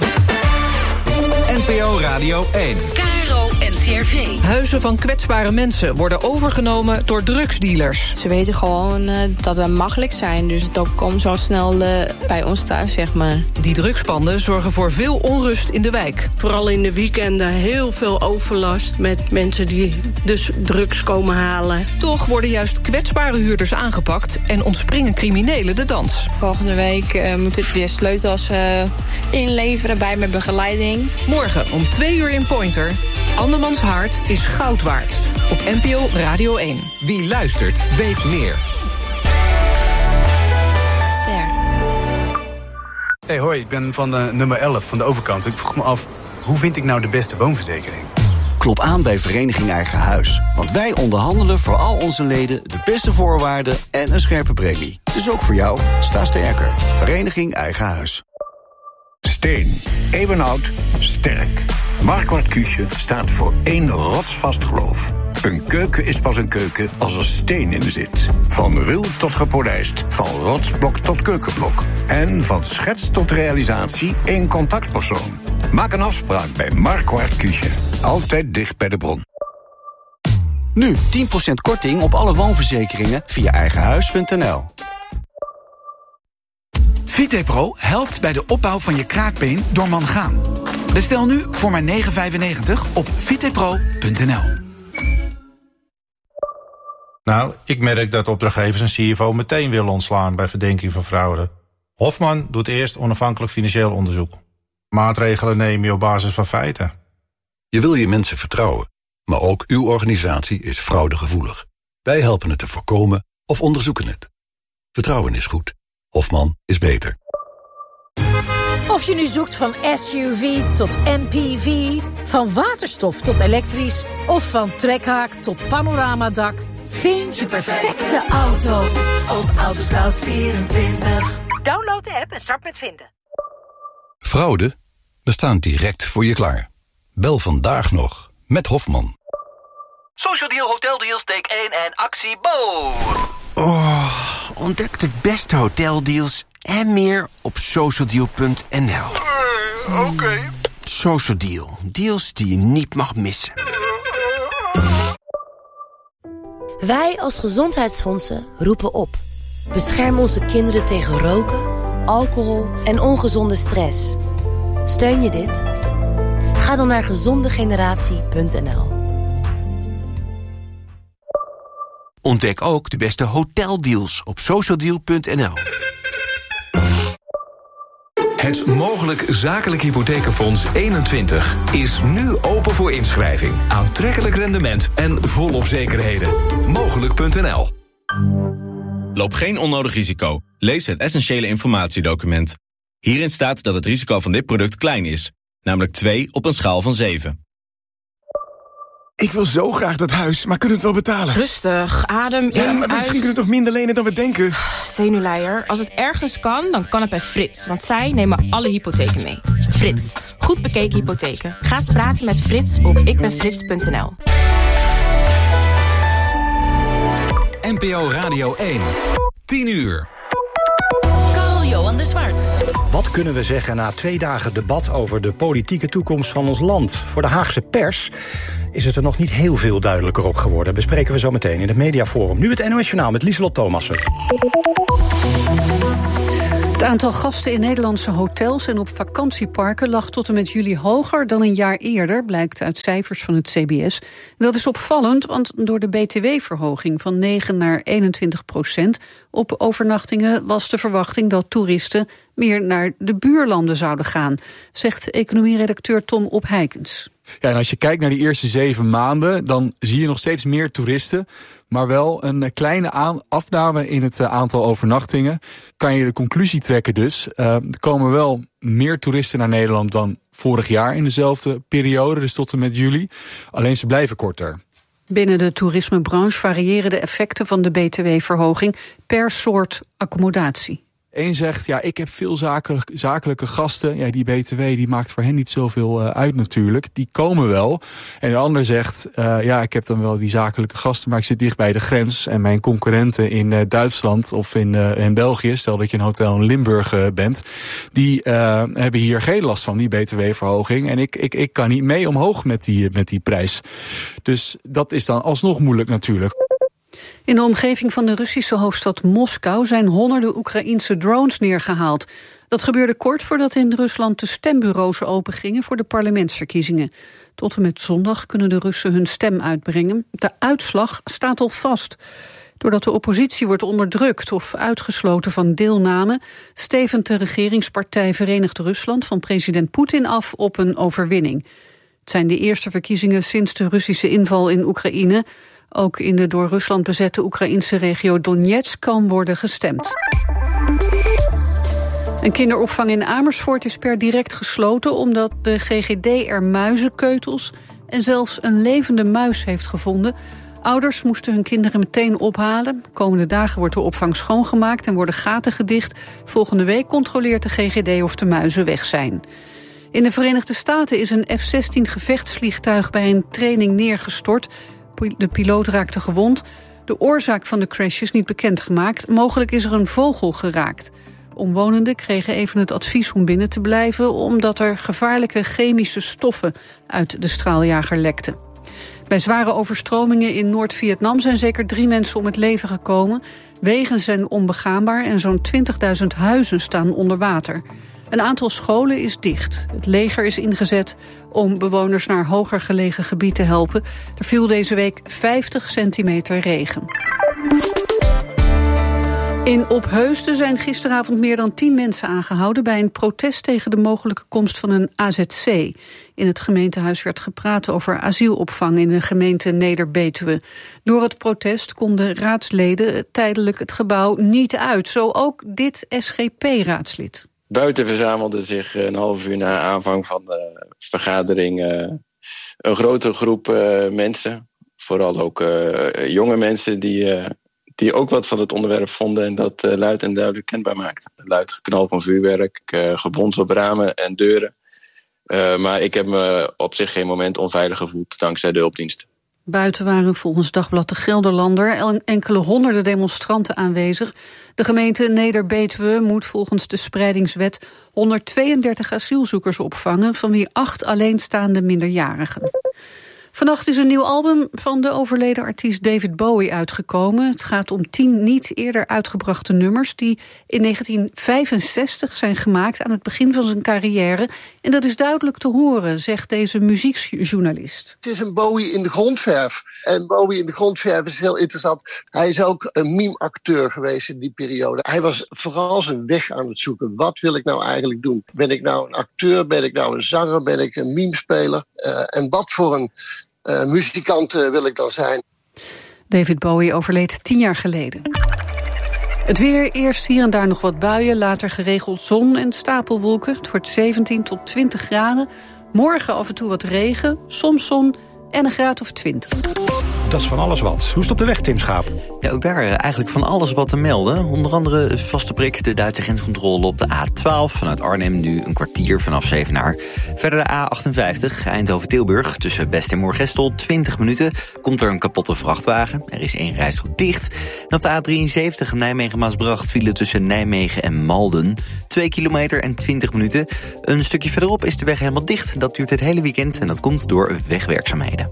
N P O Radio één. N C R V. Huizen van kwetsbare mensen worden overgenomen door drugsdealers. Ze weten gewoon uh, dat we makkelijk zijn, dus het ook komt zo snel uh, bij ons thuis, zeg maar. Die drugspanden zorgen voor veel onrust in de wijk. Vooral in de weekenden heel veel overlast met mensen die dus drugs komen halen. Toch worden juist kwetsbare huurders aangepakt en ontspringen criminelen de dans. Volgende week uh, moet ik weer sleutels uh, inleveren bij mijn begeleiding. Morgen om twee uur in Pointer. Andermans hart is goud waard. Op N P O Radio één. Wie luistert, weet meer. Ster. Hey, hoi, ik ben van de nummer elf van de overkant. Ik vroeg me af, hoe vind ik nou de beste woonverzekering? Klop aan bij Vereniging Eigen Huis. Want wij onderhandelen voor al onze leden de beste voorwaarden en een scherpe premie. Dus ook voor jou, sta sterker. Vereniging Eigen Huis. Steen. Eeuwenoud. Sterk. Marquardt Küche staat voor één rotsvast geloof. Een keuken is pas een keuken als er steen in zit. Van ruw tot gepolijst. Van rotsblok tot keukenblok. En van schets tot realisatie één contactpersoon. Maak een afspraak bij Marquardt Küche. Altijd dicht bij de bron. Nu tien procent korting op alle woonverzekeringen via eigenhuis punt n l. Vitepro helpt bij de opbouw van je kraakbeen door mangaan. Bestel nu voor maar negen vijfennegentig op vitepro punt n l. Nou, ik merk dat opdrachtgevers een C F O meteen willen ontslaan bij verdenking van fraude. Hofman doet eerst onafhankelijk financieel onderzoek. Maatregelen neem je op basis van feiten. Je wil je mensen vertrouwen, maar ook uw organisatie is fraudegevoelig. Wij helpen het te voorkomen of onderzoeken het. Vertrouwen is goed. Hofman is beter. Of je nu zoekt van S U V tot M P V, van waterstof tot elektrisch... of van trekhaak tot panoramadak... vind je perfecte auto op Autoscout vierentwintig. Download de app en start met vinden. Fraude? We staan direct voor je klaar. Bel vandaag nog met Hofman. Social Deal, Hotel Deals, take één en actie Bo. Oh, ontdek de beste hoteldeals en meer op socialdeal punt n l. Uh, Oké. Okay. Social Deal, deals die je niet mag missen. Wij als gezondheidsfondsen roepen op. Bescherm onze kinderen tegen roken, alcohol en ongezonde stress. Steun je dit? Ga dan naar gezondegeneratie punt n l. Ontdek ook de beste hoteldeals op socialdeal punt n l. Het Mogelijk Zakelijk Hypothekenfonds eenentwintig is nu open voor inschrijving. Aantrekkelijk rendement en volop zekerheden. Mogelijk punt n l. Loop geen onnodig risico. Lees het essentiële informatiedocument. Hierin staat dat het risico van dit product klein is. Namelijk twee op een schaal van zeven. Ik wil zo graag dat huis, maar kunnen we het wel betalen? Rustig, adem in, Ja, maar misschien uit. kunnen we toch minder lenen dan we denken? Zenuwleier, als het ergens kan, dan kan het bij Frits. Want zij nemen alle hypotheken mee. Frits, goed bekeken hypotheken. Ga eens praten met Frits op ikbenfrits punt n l. N P O Radio één. tien uur. Carl-Johan de Zwart. Wat kunnen we zeggen na twee dagen debat over de politieke toekomst van ons land? Voor de Haagse pers is het er nog niet heel veel duidelijker op geworden. Bespreken we zo meteen in het Mediaforum. Nu het N O S Journaal met Lieselot Thomassen. Het aantal gasten in Nederlandse hotels en op vakantieparken lag tot en met juli hoger dan een jaar eerder, blijkt uit cijfers van het C B S. Dat is opvallend, want door de B T W-verhoging van negen naar eenentwintig procent op overnachtingen was de verwachting dat toeristen meer naar de buurlanden zouden gaan, zegt economieredacteur Tom Opheikens. Ja, en als je kijkt naar die eerste zeven maanden, dan zie je nog steeds meer toeristen, maar wel een kleine aan- afname in het uh, aantal overnachtingen. Kan je de conclusie trekken dus, uh, er komen wel meer toeristen naar Nederland dan vorig jaar in dezelfde periode, dus tot en met juli. Alleen ze blijven korter. Binnen de toerismebranche variëren de effecten van de B T W-verhoging per soort accommodatie. Eén zegt, ja, ik heb veel zakelijk, zakelijke gasten. Ja, die B T W die maakt voor hen niet zoveel uh, uit natuurlijk. Die komen wel. En de ander zegt, uh, ja, ik heb dan wel die zakelijke gasten, maar ik zit dicht bij de grens. En mijn concurrenten in uh, Duitsland of in, uh, in België, stel dat je een hotel in Limburg uh, bent, die uh, hebben hier geen last van, die B T W-verhoging. En ik, ik, ik kan niet mee omhoog met die, met die prijs. Dus dat is dan alsnog moeilijk natuurlijk. In de omgeving van de Russische hoofdstad Moskou zijn honderden Oekraïense drones neergehaald. Dat gebeurde kort voordat in Rusland de stembureaus opengingen voor de parlementsverkiezingen. Tot en met zondag kunnen de Russen hun stem uitbrengen. De uitslag staat al vast. Doordat de oppositie wordt onderdrukt of uitgesloten van deelname, stevend de regeringspartij Verenigd Rusland van president Poetin af op een overwinning. Het zijn de eerste verkiezingen sinds de Russische inval in Oekraïne. Ook in de door Rusland bezette Oekraïnse regio Donetsk kan worden gestemd. Een kinderopvang in Amersfoort is per direct gesloten omdat de G G D er muizenkeutels en zelfs een levende muis heeft gevonden. Ouders moesten hun kinderen meteen ophalen. Komende dagen wordt de opvang schoongemaakt en worden gaten gedicht. Volgende week controleert de G G D of de muizen weg zijn. In de Verenigde Staten is een F zestien gevechtsvliegtuig bij een training neergestort. De piloot raakte gewond. De oorzaak van de crash is niet bekendgemaakt. Mogelijk is er een vogel geraakt. Omwonenden kregen even het advies om binnen te blijven, omdat er gevaarlijke chemische stoffen uit de straaljager lekten. Bij zware overstromingen in Noord-Vietnam zijn zeker drie mensen om het leven gekomen. Wegen zijn onbegaanbaar en zo'n twintigduizend huizen staan onder water. Een aantal scholen is dicht. Het leger is ingezet om bewoners naar hoger gelegen gebied te helpen. Er viel deze week vijftig centimeter regen. In Opheusden zijn gisteravond meer dan tien mensen aangehouden bij een protest tegen de mogelijke komst van een A Z C. In het gemeentehuis werd gepraat over asielopvang in de gemeente Neder-Betuwe. Door het protest konden raadsleden tijdelijk het gebouw niet uit. Zo ook dit S G P-raadslid. Buiten verzamelde zich een half uur na aanvang van de vergadering uh, een grote groep uh, mensen. Vooral ook uh, jonge mensen die, uh, die ook wat van het onderwerp vonden en dat uh, luid en duidelijk kenbaar maakten. Luid geknal van vuurwerk, uh, gebons op ramen en deuren. Uh, maar ik heb me op zich geen moment onveilig gevoeld dankzij de hulpdiensten. Buiten waren volgens Dagblad de Gelderlander enkele honderden demonstranten aanwezig. De gemeente Neder-Betuwe moet volgens de spreidingswet honderdtweeëndertig asielzoekers opvangen, van wie acht alleenstaande minderjarigen. Vannacht is een nieuw album van de overleden artiest David Bowie uitgekomen. Het gaat om tien niet eerder uitgebrachte nummers die in negentien vijfenzestig zijn gemaakt aan het begin van zijn carrière. En dat is duidelijk te horen, zegt deze muziekjournalist. Het is een Bowie in de grondverf. En Bowie in de grondverf is heel interessant. Hij is ook een meme-acteur geweest in die periode. Hij was vooral zijn weg aan het zoeken. Wat wil ik nou eigenlijk doen? Ben ik nou een acteur? Ben ik nou een zanger? Ben ik een memespeler? Uh, en wat voor een Uh, muzikant uh, wil ik dan zijn. David Bowie overleed tien jaar geleden. Het weer, eerst hier en daar nog wat buien, later geregeld zon en stapelwolken. Het wordt zeventien tot twintig graden. Morgen af en toe wat regen, soms zon en een graad of twintig. Dat is van alles wat. Hoe is het op de weg, Tim Schaap? Ja, ook daar eigenlijk van alles wat te melden. Onder andere vaste prik, de Duitse grenscontrole op de A twaalf. Vanuit Arnhem nu een kwartier vanaf Zevenaar. Verder de A achtenvijftig, Eindhoven-Tilburg. Tussen Best en Moergestel, twintig minuten. Komt er een kapotte vrachtwagen. Er is één rijstrook dicht. En op de A drieënzeventig, Nijmegen-Maasbracht, file tussen Nijmegen en Malden. Twee kilometer en twintig minuten. Een stukje verderop is de weg helemaal dicht. Dat duurt het hele weekend en dat komt door wegwerkzaamheden.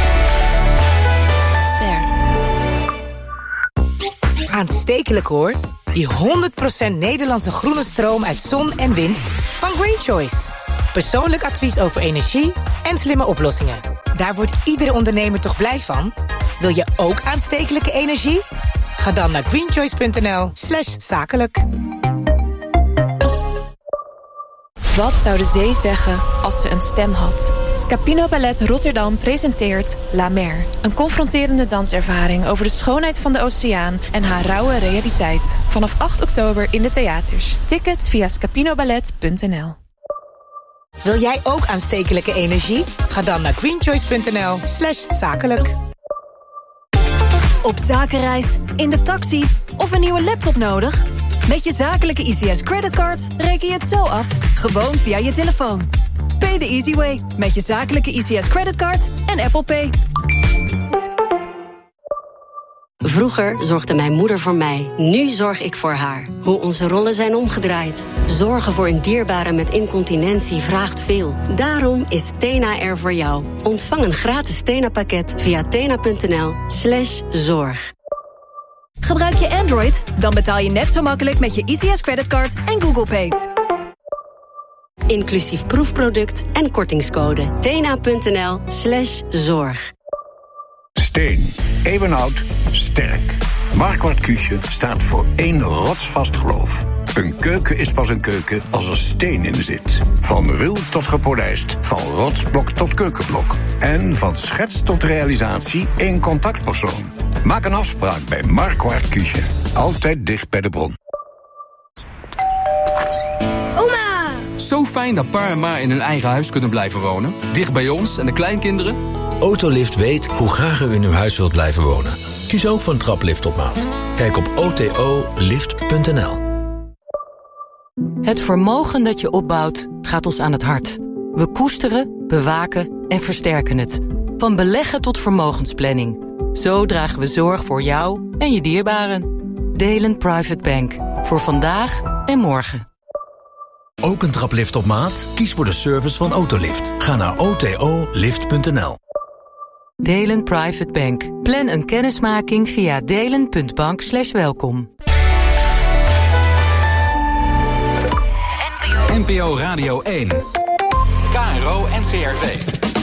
Aanstekelijk hoor. Die honderd procent Nederlandse groene stroom uit zon en wind van Green Choice. Persoonlijk advies over energie en slimme oplossingen. Daar wordt iedere ondernemer toch blij van? Wil je ook aanstekelijke energie? Ga dan naar greenchoice.nl slash zakelijk. Wat zou de zee zeggen als ze een stem had? Scapino Ballet Rotterdam presenteert La Mer. Een confronterende danservaring over de schoonheid van de oceaan en haar rauwe realiteit. Vanaf acht oktober in de theaters. Tickets via scapinoballet punt n l. Wil jij ook aanstekelijke energie? Ga dan naar greenchoice.nl slash zakelijk. Op zakenreis, in de taxi of een nieuwe laptop nodig? Met je zakelijke I C S creditcard reken je het zo af, gewoon via je telefoon. Pay the easy way met je zakelijke I C S creditcard en Apple Pay. Vroeger zorgde mijn moeder voor mij, nu zorg ik voor haar. Hoe onze rollen zijn omgedraaid. Zorgen voor een dierbare met incontinentie vraagt veel. Daarom is Tena er voor jou. Ontvang een gratis Tena-pakket via tena.nl slash zorg. Gebruik je Android? Dan betaal je net zo makkelijk met je I C S creditcard en Google Pay. Inclusief proefproduct en kortingscode. Tena.nl slash zorg. Steen, eeuwenoud, sterk. Marquardt Cuusje staat voor één rotsvast geloof. Een keuken is pas een keuken als er steen in zit. Van ruw tot gepolijst, van rotsblok tot keukenblok. En van schets tot realisatie één contactpersoon. Maak een afspraak bij Marquardt Cuusje. Altijd dicht bij de bron. Oma! Zo fijn dat pa en ma in hun eigen huis kunnen blijven wonen. Dicht bij ons en de kleinkinderen. Autolift weet hoe graag u in uw huis wilt blijven wonen. Kies ook voor een traplift op maat. Kijk op o t o lift punt n l. Het vermogen dat je opbouwt gaat ons aan het hart. We koesteren, bewaken en versterken het. Van beleggen tot vermogensplanning. Zo dragen we zorg voor jou en je dierbaren. Delen Private Bank. Voor vandaag en morgen. Ook een traplift op maat? Kies voor de service van Autolift. Ga naar o t o lift punt n l. Delen Private Bank. Plan een kennismaking via delen punt bank slash welkom. N P O Radio één. K R O N C R V.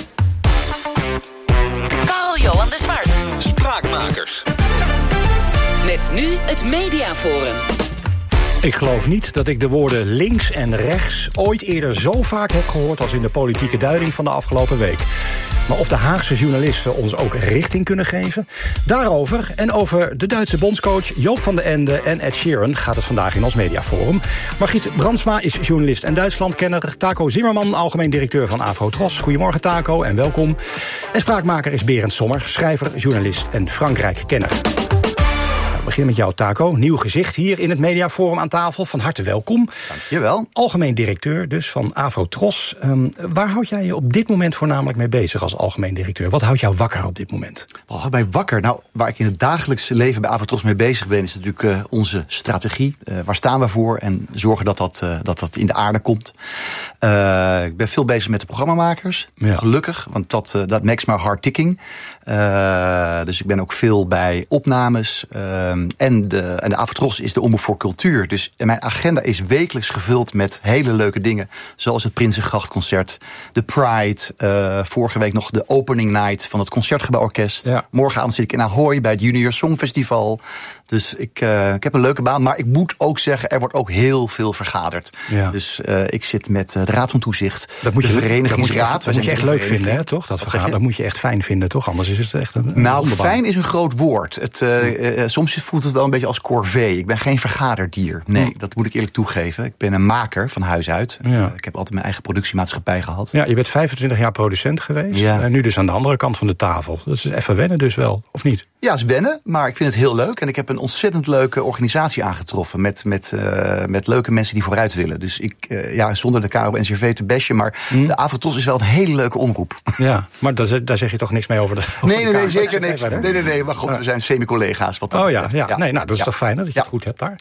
Karl-Johan de Zwart. Spraakmakers. Met nu het Mediaforum. Ik geloof niet dat ik de woorden links en rechts ooit eerder zo vaak heb gehoord als in de politieke duiding van de afgelopen week. Maar of de Haagse journalisten ons ook richting kunnen geven? Daarover en over de Duitse bondscoach Joop van den Ende en Ed Sheeran gaat het vandaag in ons Mediaforum. Margriet Brandsma is journalist en Duitslandkenner. Taco Zimmerman, algemeen directeur van Afro-Tros. Goedemorgen Taco en welkom. En spraakmaker is Berend Sommer, schrijver, journalist en Frankrijk-kenner. We beginnen met jou, Taco. Nieuw gezicht hier in het Mediaforum aan tafel. Van harte welkom. Dankjewel. Algemeen directeur dus van Afro-Tros. Um, waar houd jij je op dit moment voornamelijk mee bezig als algemeen directeur? Wat houdt jou wakker op dit moment? Wat houdt mij wakker? Nou, waar ik in het dagelijkse leven bij Afro-Tros mee bezig ben, is natuurlijk uh, onze strategie. Uh, waar staan we voor? En zorgen dat dat, uh, dat, dat in de aarde komt. Uh, ik ben veel bezig met de programmamakers. Ja. Gelukkig, want dat, uh, dat makes my heart ticking. Uh, dus ik ben ook veel bij opnames. Uh, en de, en de Afro-Tros is de omroep voor cultuur. Dus mijn agenda is wekelijks gevuld met hele leuke dingen. Zoals het Prinsengrachtconcert, de Pride. Uh, vorige week nog de opening night van het Concertgebouworkest. Ja. Morgenavond zit ik in Ahoy bij het Junior Songfestival. Dus ik, uh, ik heb een leuke baan. Maar ik moet ook zeggen, er wordt ook heel veel vergaderd. Ja. Dus uh, ik zit met uh, de Raad van Toezicht. Dat moet je, de verenigingsraad. Dat moet je echt leuk vinden, hè, toch? Dat, vergaderen, dat moet je echt fijn vinden, toch? Anders is het echt een. een nou, onderbaan. Fijn is een groot woord. Het, uh, uh, soms voelt het wel een beetje als corvée. Ik ben geen vergaderdier. Nee, hm. dat moet ik eerlijk toegeven. Ik ben een maker van huis uit. Ja. Uh, ik heb altijd mijn eigen productiemaatschappij gehad. Ja, je bent vijfentwintig jaar producent geweest. Ja. En nu dus aan de andere kant van de tafel. Dat is even wennen dus wel, of niet? Ja, het is wennen, maar ik vind het heel leuk. En ik heb een ontzettend leuke organisatie aangetroffen. Met, met, uh, met leuke mensen die vooruit willen. Dus ik, uh, ja, zonder de K R O N C R V te bashen. Maar hm. de Avotros is wel een hele leuke omroep. Ja, maar daar, daar zeg je toch niks mee over de. Over nee, nee, nee, zeker niks. Nee, nee, nee. Maar god, we zijn semi-collega's. Wat oh ja, ja, ja. Nee, nou, dat is ja. toch fijn hè, dat je ja. het goed hebt daar.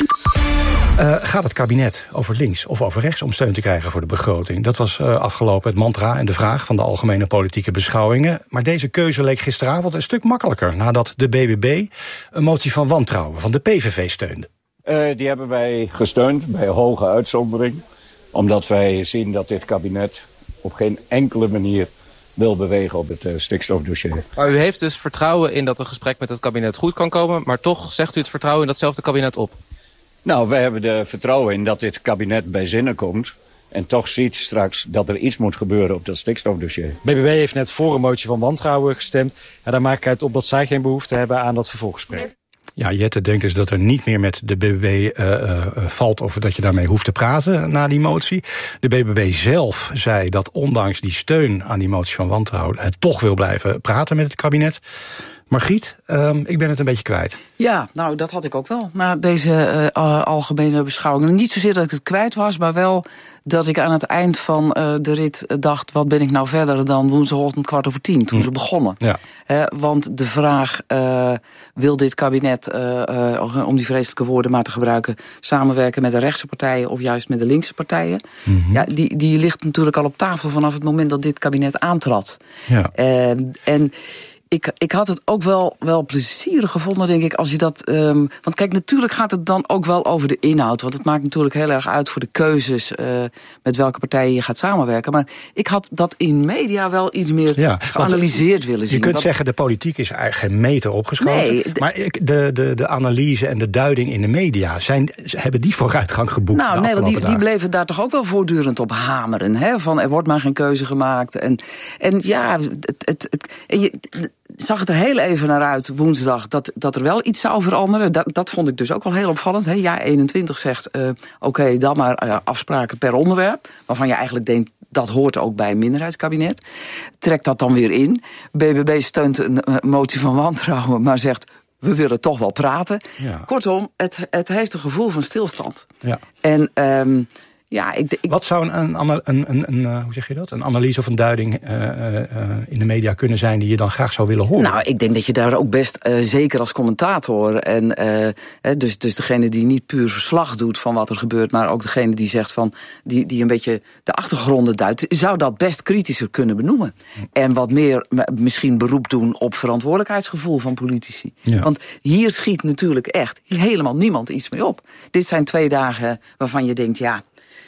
Uh, gaat het kabinet over links of over rechts om steun te krijgen voor de begroting? Dat was uh, afgelopen het mantra en de vraag van de algemene politieke beschouwingen. Maar deze keuze leek gisteravond een stuk makkelijker nadat de B B B een motie van wantrouwen van de P V V steunde. Uh, die hebben wij gesteund bij hoge uitzondering. Omdat wij zien dat dit kabinet op geen enkele manier wil bewegen op het uh, stikstofdossier. Maar u heeft dus vertrouwen in dat een gesprek met het kabinet goed kan komen, maar toch zegt u het vertrouwen in datzelfde kabinet op? Nou, wij hebben er vertrouwen in dat dit kabinet bij zinnen komt en toch ziet straks dat er iets moet gebeuren op dat stikstofdossier. B B B heeft net voor een motie van wantrouwen gestemd. En daar maak ik uit op dat zij geen behoefte hebben aan dat vervolggesprek. Ja, Jette denkt dus dat er niet meer met de B B B uh, uh, valt of dat je daarmee hoeft te praten na die motie. De B B B zelf zei dat ondanks die steun aan die motie van wantrouwen het toch wil blijven praten met het kabinet. Margriet, um, ik ben het een beetje kwijt. Ja, nou, dat had ik ook wel. Na deze uh, algemene beschouwingen. Niet zozeer dat ik het kwijt was, maar wel dat ik aan het eind van uh, de rit dacht, wat ben ik nou verder dan woensdagochtend kwart over tien, toen hm. ze begonnen. Ja. Uh, want de vraag, uh, wil dit kabinet, uh, uh, om die vreselijke woorden maar te gebruiken, samenwerken met de rechtse partijen of juist met de linkse partijen? Mm-hmm. Ja, die, die ligt natuurlijk al op tafel vanaf het moment dat dit kabinet aantrad. Ja. Uh, en Ik, ik had het ook wel, wel plezierig gevonden, denk ik, als je dat. Um, want kijk, natuurlijk gaat het dan ook wel over de inhoud. Want het maakt natuurlijk heel erg uit voor de keuzes uh, met welke partijen je gaat samenwerken. Maar ik had dat in media wel iets meer ja, geanalyseerd willen zien. Je kunt dat, zeggen, de politiek is eigenlijk geen meter opgeschoten. Nee, de, maar de, de, de analyse en de duiding in de media, zijn, hebben die vooruitgang geboekt? Nou, de nee, want die, dagen? die bleven daar toch ook wel voortdurend op hameren. Hè? Van er wordt maar geen keuze gemaakt. En, en ja, het. het, het en je, zag het er heel even naar uit woensdag dat, dat er wel iets zou veranderen. Dat, dat vond ik dus ook wel heel opvallend. Hè. Ja, eenentwintig zegt, uh, oké, okay, dan maar uh, afspraken per onderwerp. Waarvan je eigenlijk denkt, dat hoort ook bij een minderheidskabinet. Trekt dat dan weer in. B B B steunt een uh, motie van wantrouwen, maar zegt, we willen toch wel praten. Ja. Kortom, het, het heeft een gevoel van stilstand. Ja. En um, ja, ik, ik... Wat zou een, een, een, een, een, hoe zeg je dat? Een analyse of een duiding uh, uh, in de media kunnen zijn die je dan graag zou willen horen? Nou, ik denk dat je daar ook best, uh, zeker als commentator, en uh, dus, dus degene die niet puur verslag doet van wat er gebeurt, maar ook degene die zegt van, die, die een beetje de achtergronden duidt, zou dat best kritischer kunnen benoemen. Hm. En wat meer misschien beroep doen op verantwoordelijkheidsgevoel van politici. Ja. Want hier schiet natuurlijk echt helemaal niemand iets mee op. Dit zijn twee dagen waarvan je denkt, ja,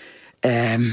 Um,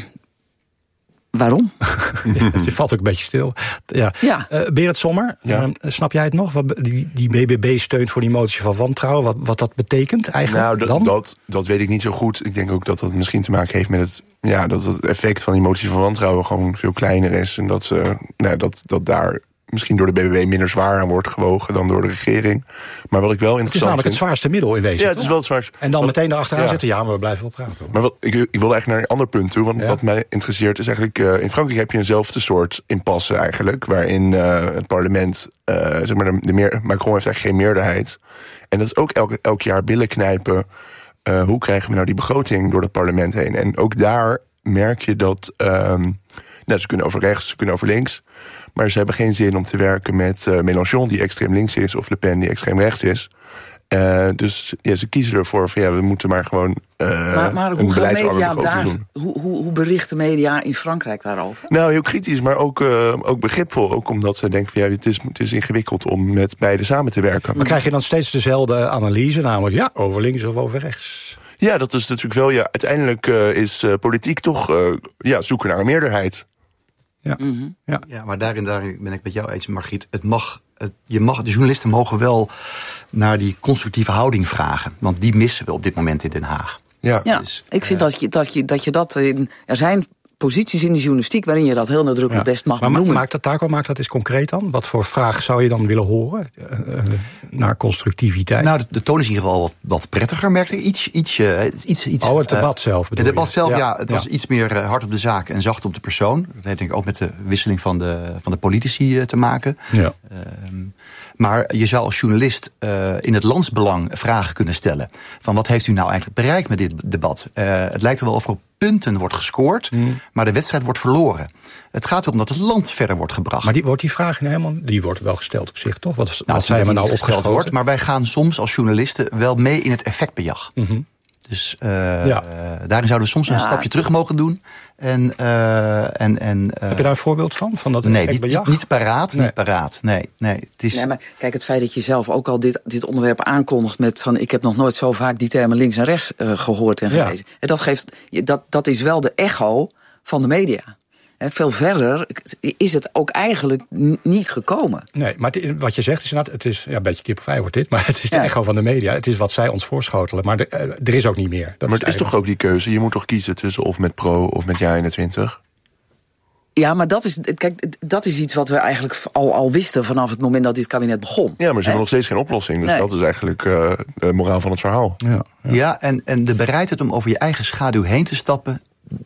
waarom? Ja, je valt ook een beetje stil. Ja. Ja. Uh, Berend Sommer, ja. uh, snap jij het nog? Wat die, die B B B steunt voor die motie van wantrouwen, wat, wat dat betekent eigenlijk? Nou, d- dan? Dat, dat weet ik niet zo goed. Ik denk ook dat dat misschien te maken heeft met het, ja, dat het effect van die motie van wantrouwen gewoon veel kleiner is. En dat, ze, nou, dat, dat daar misschien door de B B B minder zwaar aan wordt gewogen dan door de regering. Maar wat ik wel interessant vind... Het is namelijk het zwaarste middel in wezen. Ja, het is wel het zwaarste. En dan wat, meteen erachteraan ja. zitten, ja, maar we blijven wel praten. Maar wat, ik, ik wilde eigenlijk naar een ander punt toe. Want ja. wat mij interesseert is eigenlijk, Uh, in Frankrijk heb je eenzelfde soort impasse eigenlijk. Waarin uh, het parlement, uh, zeg maar, de, de meer, Macron heeft eigenlijk geen meerderheid. En dat is ook elk, elk jaar billen knijpen. Uh, hoe krijgen we nou die begroting door het parlement heen? En ook daar merk je dat Um, nou, ze kunnen over rechts, ze kunnen over links. Maar ze hebben geen zin om te werken met uh, Mélenchon, die extreem links is, of Le Pen, die extreem rechts is. Uh, dus ja, ze kiezen ervoor van ja, we moeten maar gewoon uh, maar, maar een hoe beleidsarme begroting doen. Hoe, hoe, hoe berichten media in Frankrijk daarover? Nou, heel kritisch, maar ook, uh, ook begripvol. Ook omdat ze denken van ja, het is, het is ingewikkeld om met beide samen te werken. Maar krijg je dan steeds dezelfde analyse, namelijk ja, over links of over rechts? Ja, dat is natuurlijk wel, ja, uiteindelijk uh, is uh, politiek toch uh, ja, zoeken naar een meerderheid. Ja. Mm-hmm. Ja. ja, maar daarin, daarin ben ik met jou eens, Margriet. Het mag het, je mag, de journalisten mogen wel naar die constructieve houding vragen. Want die missen we op dit moment in Den Haag. Ja, ja dus, ik vind uh, dat, je, dat, je, dat je dat... In, er zijn posities in de journalistiek waarin je dat heel nadrukkelijk ja. best mag maar noemen. Maakt dat, Taco, maakt dat eens concreet dan? Wat voor vraag zou je dan willen horen uh, uh, naar constructiviteit? Nou, de, de toon is in ieder geval wat, wat prettiger, merkte ik. Iets, iets, uh, iets, iets, oh, het debat uh, zelf bedoel Het debat je? zelf, ja. ja Het ja. was iets meer uh, hard op de zaak en zacht op de persoon. Dat heeft denk ik ook met de wisseling van de, van de politici uh, te maken. Ja. Uh, maar je zou als journalist uh, in het landsbelang vragen kunnen stellen. Van wat heeft u nou eigenlijk bereikt met dit debat? Uh, het lijkt er wel of er op punten wordt gescoord, mm. maar de wedstrijd wordt verloren. Het gaat erom dat het land verder wordt gebracht. Maar die, wordt die vraag helemaal, die wordt wel gesteld op zich, toch? Wat, nou, wat zijn we nou opgeschoten wordt, maar wij gaan soms als journalisten wel mee in het effectbejag. Mm-hmm. Dus uh, ja. uh, daarin zouden we soms ja. een stapje terug mogen doen. En, uh, en, en, uh, Heb je daar een voorbeeld van? van dat nee, niet, niet, niet paraat. Nee. Niet paraat. Nee, nee, het is... nee, maar kijk, het feit dat je zelf ook al dit, dit onderwerp aankondigt met van ik heb nog nooit zo vaak die termen links en rechts uh, gehoord en gelezen. Ja. En dat, geeft, dat, dat is wel de echo van de media. He, veel verder is het ook eigenlijk n- niet gekomen. Nee, maar het, wat je zegt is inderdaad, het is ja, een beetje kip of ei wordt dit, maar het is de ja. echo van de media. Het is wat zij ons voorschotelen, maar de, uh, er is ook niet meer. Dat maar het is, is toch ook die keuze? Je moet toch kiezen tussen of met Pro of met Ja eenentwintig? Ja, maar dat is, kijk, dat is iets wat we eigenlijk al, al wisten vanaf het moment dat dit kabinet begon. Ja, maar ze hebben nog steeds geen oplossing. Dus nee. dat is eigenlijk uh, de moraal van het verhaal. Ja, ja. ja en, en de bereidheid om over je eigen schaduw heen te stappen,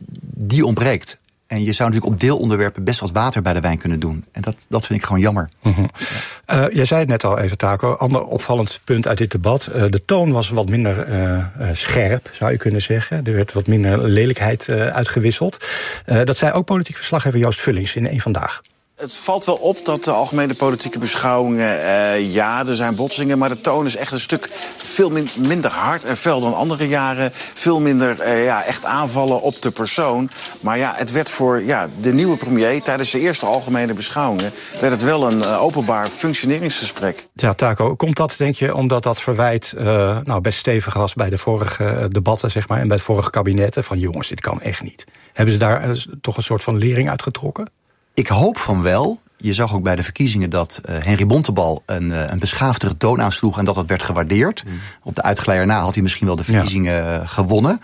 die ontbreekt. En je zou natuurlijk op deelonderwerpen best wat water bij de wijn kunnen doen. En dat, dat vind ik gewoon jammer. Mm-hmm. Uh, jij zei het net al even, Taco. Ander opvallend punt uit dit debat. Uh, de toon was wat minder uh, uh, scherp, zou je kunnen zeggen. Er werd wat minder lelijkheid uh, uitgewisseld. Uh, dat zei ook politiek verslaggever Joost Vullings in één Vandaag. Het valt wel op dat de algemene politieke beschouwingen, uh, ja, er zijn botsingen, maar de toon is echt een stuk veel min, minder hard en fel dan andere jaren. Veel minder uh, ja, echt aanvallen op de persoon. Maar ja, het werd voor ja, de nieuwe premier tijdens de eerste algemene beschouwingen werd het wel een uh, openbaar functioneringsgesprek. Ja, Taco, komt dat, denk je, omdat dat verwijt uh, nou, best stevig was bij de vorige debatten, zeg maar, en bij het vorige kabinetten, van jongens, dit kan echt niet. Hebben ze daar uh, toch een soort van lering uitgetrokken? Ik hoop van wel. Je zag ook bij de verkiezingen dat uh, Henry Bontebal een, uh, een beschaafdere toon aansloeg en dat dat werd gewaardeerd. Mm. Op de uitgeleider na had hij misschien wel de verkiezingen ja. gewonnen.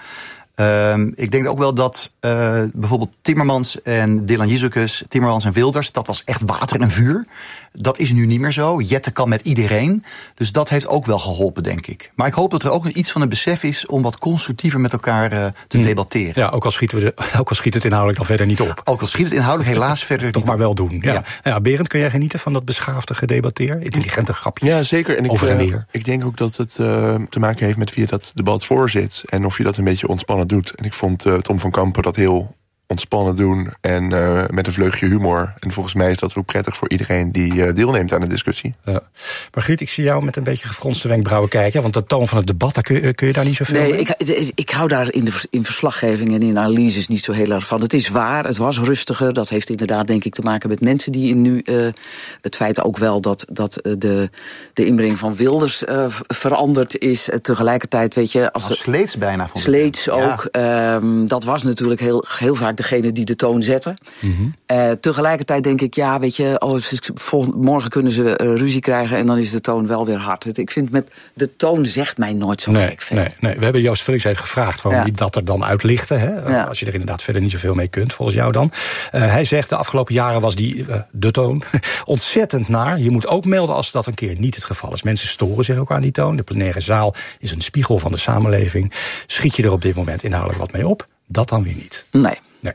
Um, ik denk ook wel dat uh, bijvoorbeeld Timmermans en Dylan Jezus, Timmermans en Wilders, dat was echt water en vuur. Dat is nu niet meer zo. Jette kan met iedereen. Dus dat heeft ook wel geholpen, denk ik. Maar ik hoop dat er ook iets van een besef is om wat constructiever met elkaar uh, te hmm. debatteren. Ja, ook al, schieten we de, ook al schiet het inhoudelijk dan verder niet op. Ook al schiet het inhoudelijk helaas verder toch niet maar wel op. doen. Ja. Ja. Ja, Berend, kun jij genieten van dat beschaafde gedebatteer? Intelligente grapjes. Ja, zeker. En ik, over en weer. Uh, ik denk ook dat het uh, te maken heeft met wie je dat debat voorzit. En of je dat een beetje ontspannen doet. En ik vond uh, Tom van Kampen dat heel ontspannen doen en uh, met een vleugje humor. En volgens mij is dat ook prettig voor iedereen die uh, deelneemt aan de discussie. Ja. Margriet, ik zie jou met een beetje gefronste wenkbrauwen kijken, want de toon van het debat, daar kun, je, kun je daar niet zoveel nee, mee? Ik, ik hou daar in, de, in verslaggeving en in analyses niet zo heel erg van. Het is waar, het was rustiger. Dat heeft inderdaad denk ik te maken met mensen die nu uh, het feit ook wel dat, dat uh, de, de inbreng van Wilders uh, veranderd is. Uh, tegelijkertijd, weet je, als nou, Sleets bijna van Sleets ook. Ja. Um, dat was natuurlijk heel, heel vaak degene die de toon zetten. Mm-hmm. Uh, tegelijkertijd denk ik, ja, weet je, oh, volgend, morgen kunnen ze uh, ruzie krijgen en dan is de toon wel weer hard. Ik vind met de toon zegt mij nooit zo nee, gek veel. Nee, nee, we hebben Joost Vullings even gevraagd van ja. wie dat er dan uitlichtte. Hè? Ja. Als je er inderdaad verder niet zoveel mee kunt, volgens jou dan. Uh, hij zegt, de afgelopen jaren was die, uh, de toon, ontzettend naar. Je moet ook melden als dat een keer niet het geval is. Mensen storen zich ook aan die toon. De plenaire zaal is een spiegel van de samenleving. Schiet je er op dit moment inhoudelijk wat mee op? Dat dan weer niet. Nee. Nee.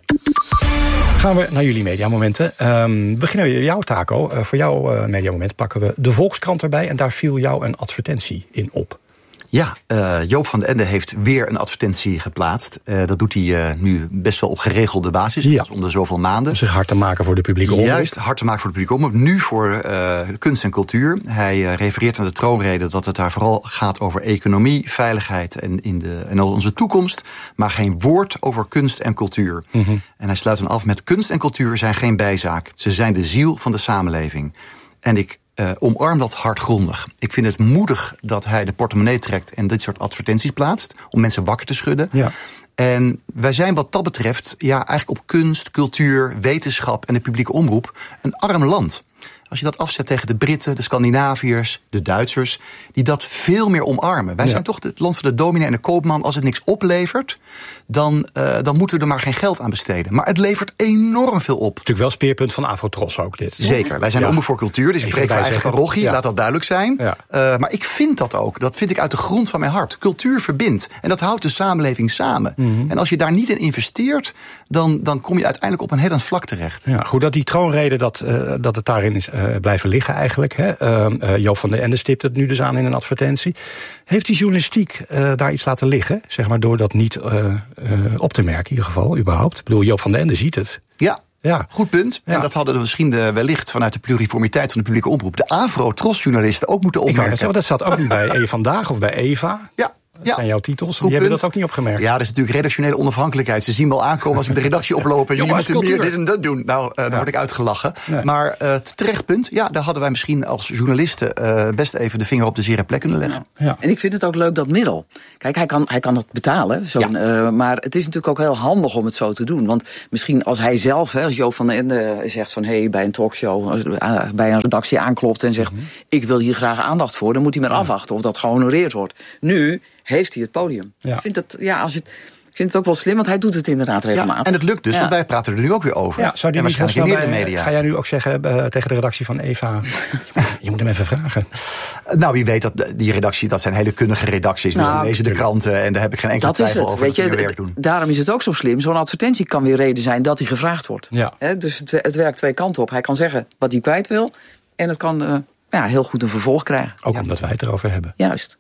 Gaan we naar jullie mediamomenten. Um, beginnen we jouw, Taco. Uh, voor jouw uh, mediamoment pakken we de Volkskrant erbij. En daar viel jou een advertentie in op. Ja, uh, Joop van den Ende heeft weer een advertentie geplaatst. Uh, dat doet hij uh, nu best wel op geregelde basis. Ja. Dus om de zoveel maanden. Om zich hard te maken voor de publieke omroep. Juist, hard te maken voor de publieke omroep. Nu voor uh, kunst en cultuur. Hij uh, refereert aan de troonrede dat het daar vooral gaat over economie, veiligheid en, in de, en onze toekomst. Maar geen woord over kunst en cultuur. Mm-hmm. En hij sluit dan af met: kunst en cultuur zijn geen bijzaak. Ze zijn de ziel van de samenleving. En ik Uh, omarm dat hardgrondig. Ik vind het moedig dat hij de portemonnee trekt en dit soort advertenties plaatst om mensen wakker te schudden. Ja. En wij zijn wat dat betreft ja, eigenlijk op kunst, cultuur, wetenschap en de publieke omroep een arm land. als je dat afzet tegen de Britten, de Scandinaviërs, de Duitsers, die dat veel meer omarmen. Wij ja. zijn toch het land van de dominee en de koopman. Als het niks oplevert, dan, uh, dan moeten we er maar geen geld aan besteden. Maar het levert enorm veel op. Natuurlijk wel speerpunt van Afrotros ook dit. Zeker, wij zijn ja. omroep voor cultuur, dus ik spreek voor eigen parochie, ja. laat dat duidelijk zijn. Ja. Uh, maar ik vind dat ook, dat vind ik uit de grond van mijn hart. Cultuur verbindt en dat houdt de samenleving samen. Mm-hmm. En als je daar niet in investeert, dan, dan kom je uiteindelijk op een hellend vlak terecht. Ja, goed, dat die troonrede, dat, uh, dat het daarin is uh, blijven liggen eigenlijk. Hè. Uh, uh, Joop van den Ende stipt het nu dus aan in een advertentie. Heeft die journalistiek uh, daar iets laten liggen? Zeg maar door dat niet uh, uh, op te merken in ieder geval, überhaupt. Ik bedoel, Joop van den Ende ziet het. Ja. Ja, goed punt. Ja. En dat hadden we misschien de, wellicht vanuit de pluriformiteit van de publieke omroep de Avro-Tros-journalisten ook moeten opmerken. Ik zeggen, dat zat ook niet bij E Vandaag of bij Eva. Ja. Dat ja. zijn jouw titels, die hebben dat ook niet opgemerkt. Ja, dat is natuurlijk redactionele onafhankelijkheid. Ze zien me al aankomen als ik de redactie oploop en jullie moeten meer dit en dat doen. Nou, uh, dan ja. word ik uitgelachen. Nee. Maar uh, terecht punt, ja, daar hadden wij misschien als journalisten uh, best even de vinger op de zere plek kunnen leggen. Ja. Ja. En ik vind het ook leuk, dat middel. Kijk, hij kan, hij kan dat betalen, zo'n, ja. uh, maar het is natuurlijk ook heel handig om het zo te doen. Want misschien als hij zelf, hè, als Joop van den Ende zegt van hé, hey, bij een talkshow, uh, bij een redactie aanklopt en zegt mm-hmm. ik wil hier graag aandacht voor, dan moet hij maar ja. afwachten of dat gehonoreerd wordt. Nu heeft hij het podium. Ja. Ik vind het, ja, als het, ik vind het ook wel slim, want hij doet het inderdaad regelmatig. Ja, en het lukt dus, ja. want wij praten er nu ook weer over. Ja, zou die en waarschijnlijk in meerdere media. Ga jij nu ook zeggen uh, tegen de redactie van Eva, je moet hem even vragen. Nou, wie weet dat die redactie, dat zijn hele kundige redacties. Nou, dus dan lezen de kranten en daar heb ik geen enkele dat twijfel is het, over weet dat je, ze hun werk doen. Daarom is het ook zo slim. Zo'n advertentie kan weer reden zijn dat hij gevraagd wordt. Ja. He, dus het, het werkt twee kanten op. Hij kan zeggen wat hij kwijt wil en het kan uh, ja, heel goed een vervolg krijgen. Ook ja. omdat wij het erover hebben. Juist.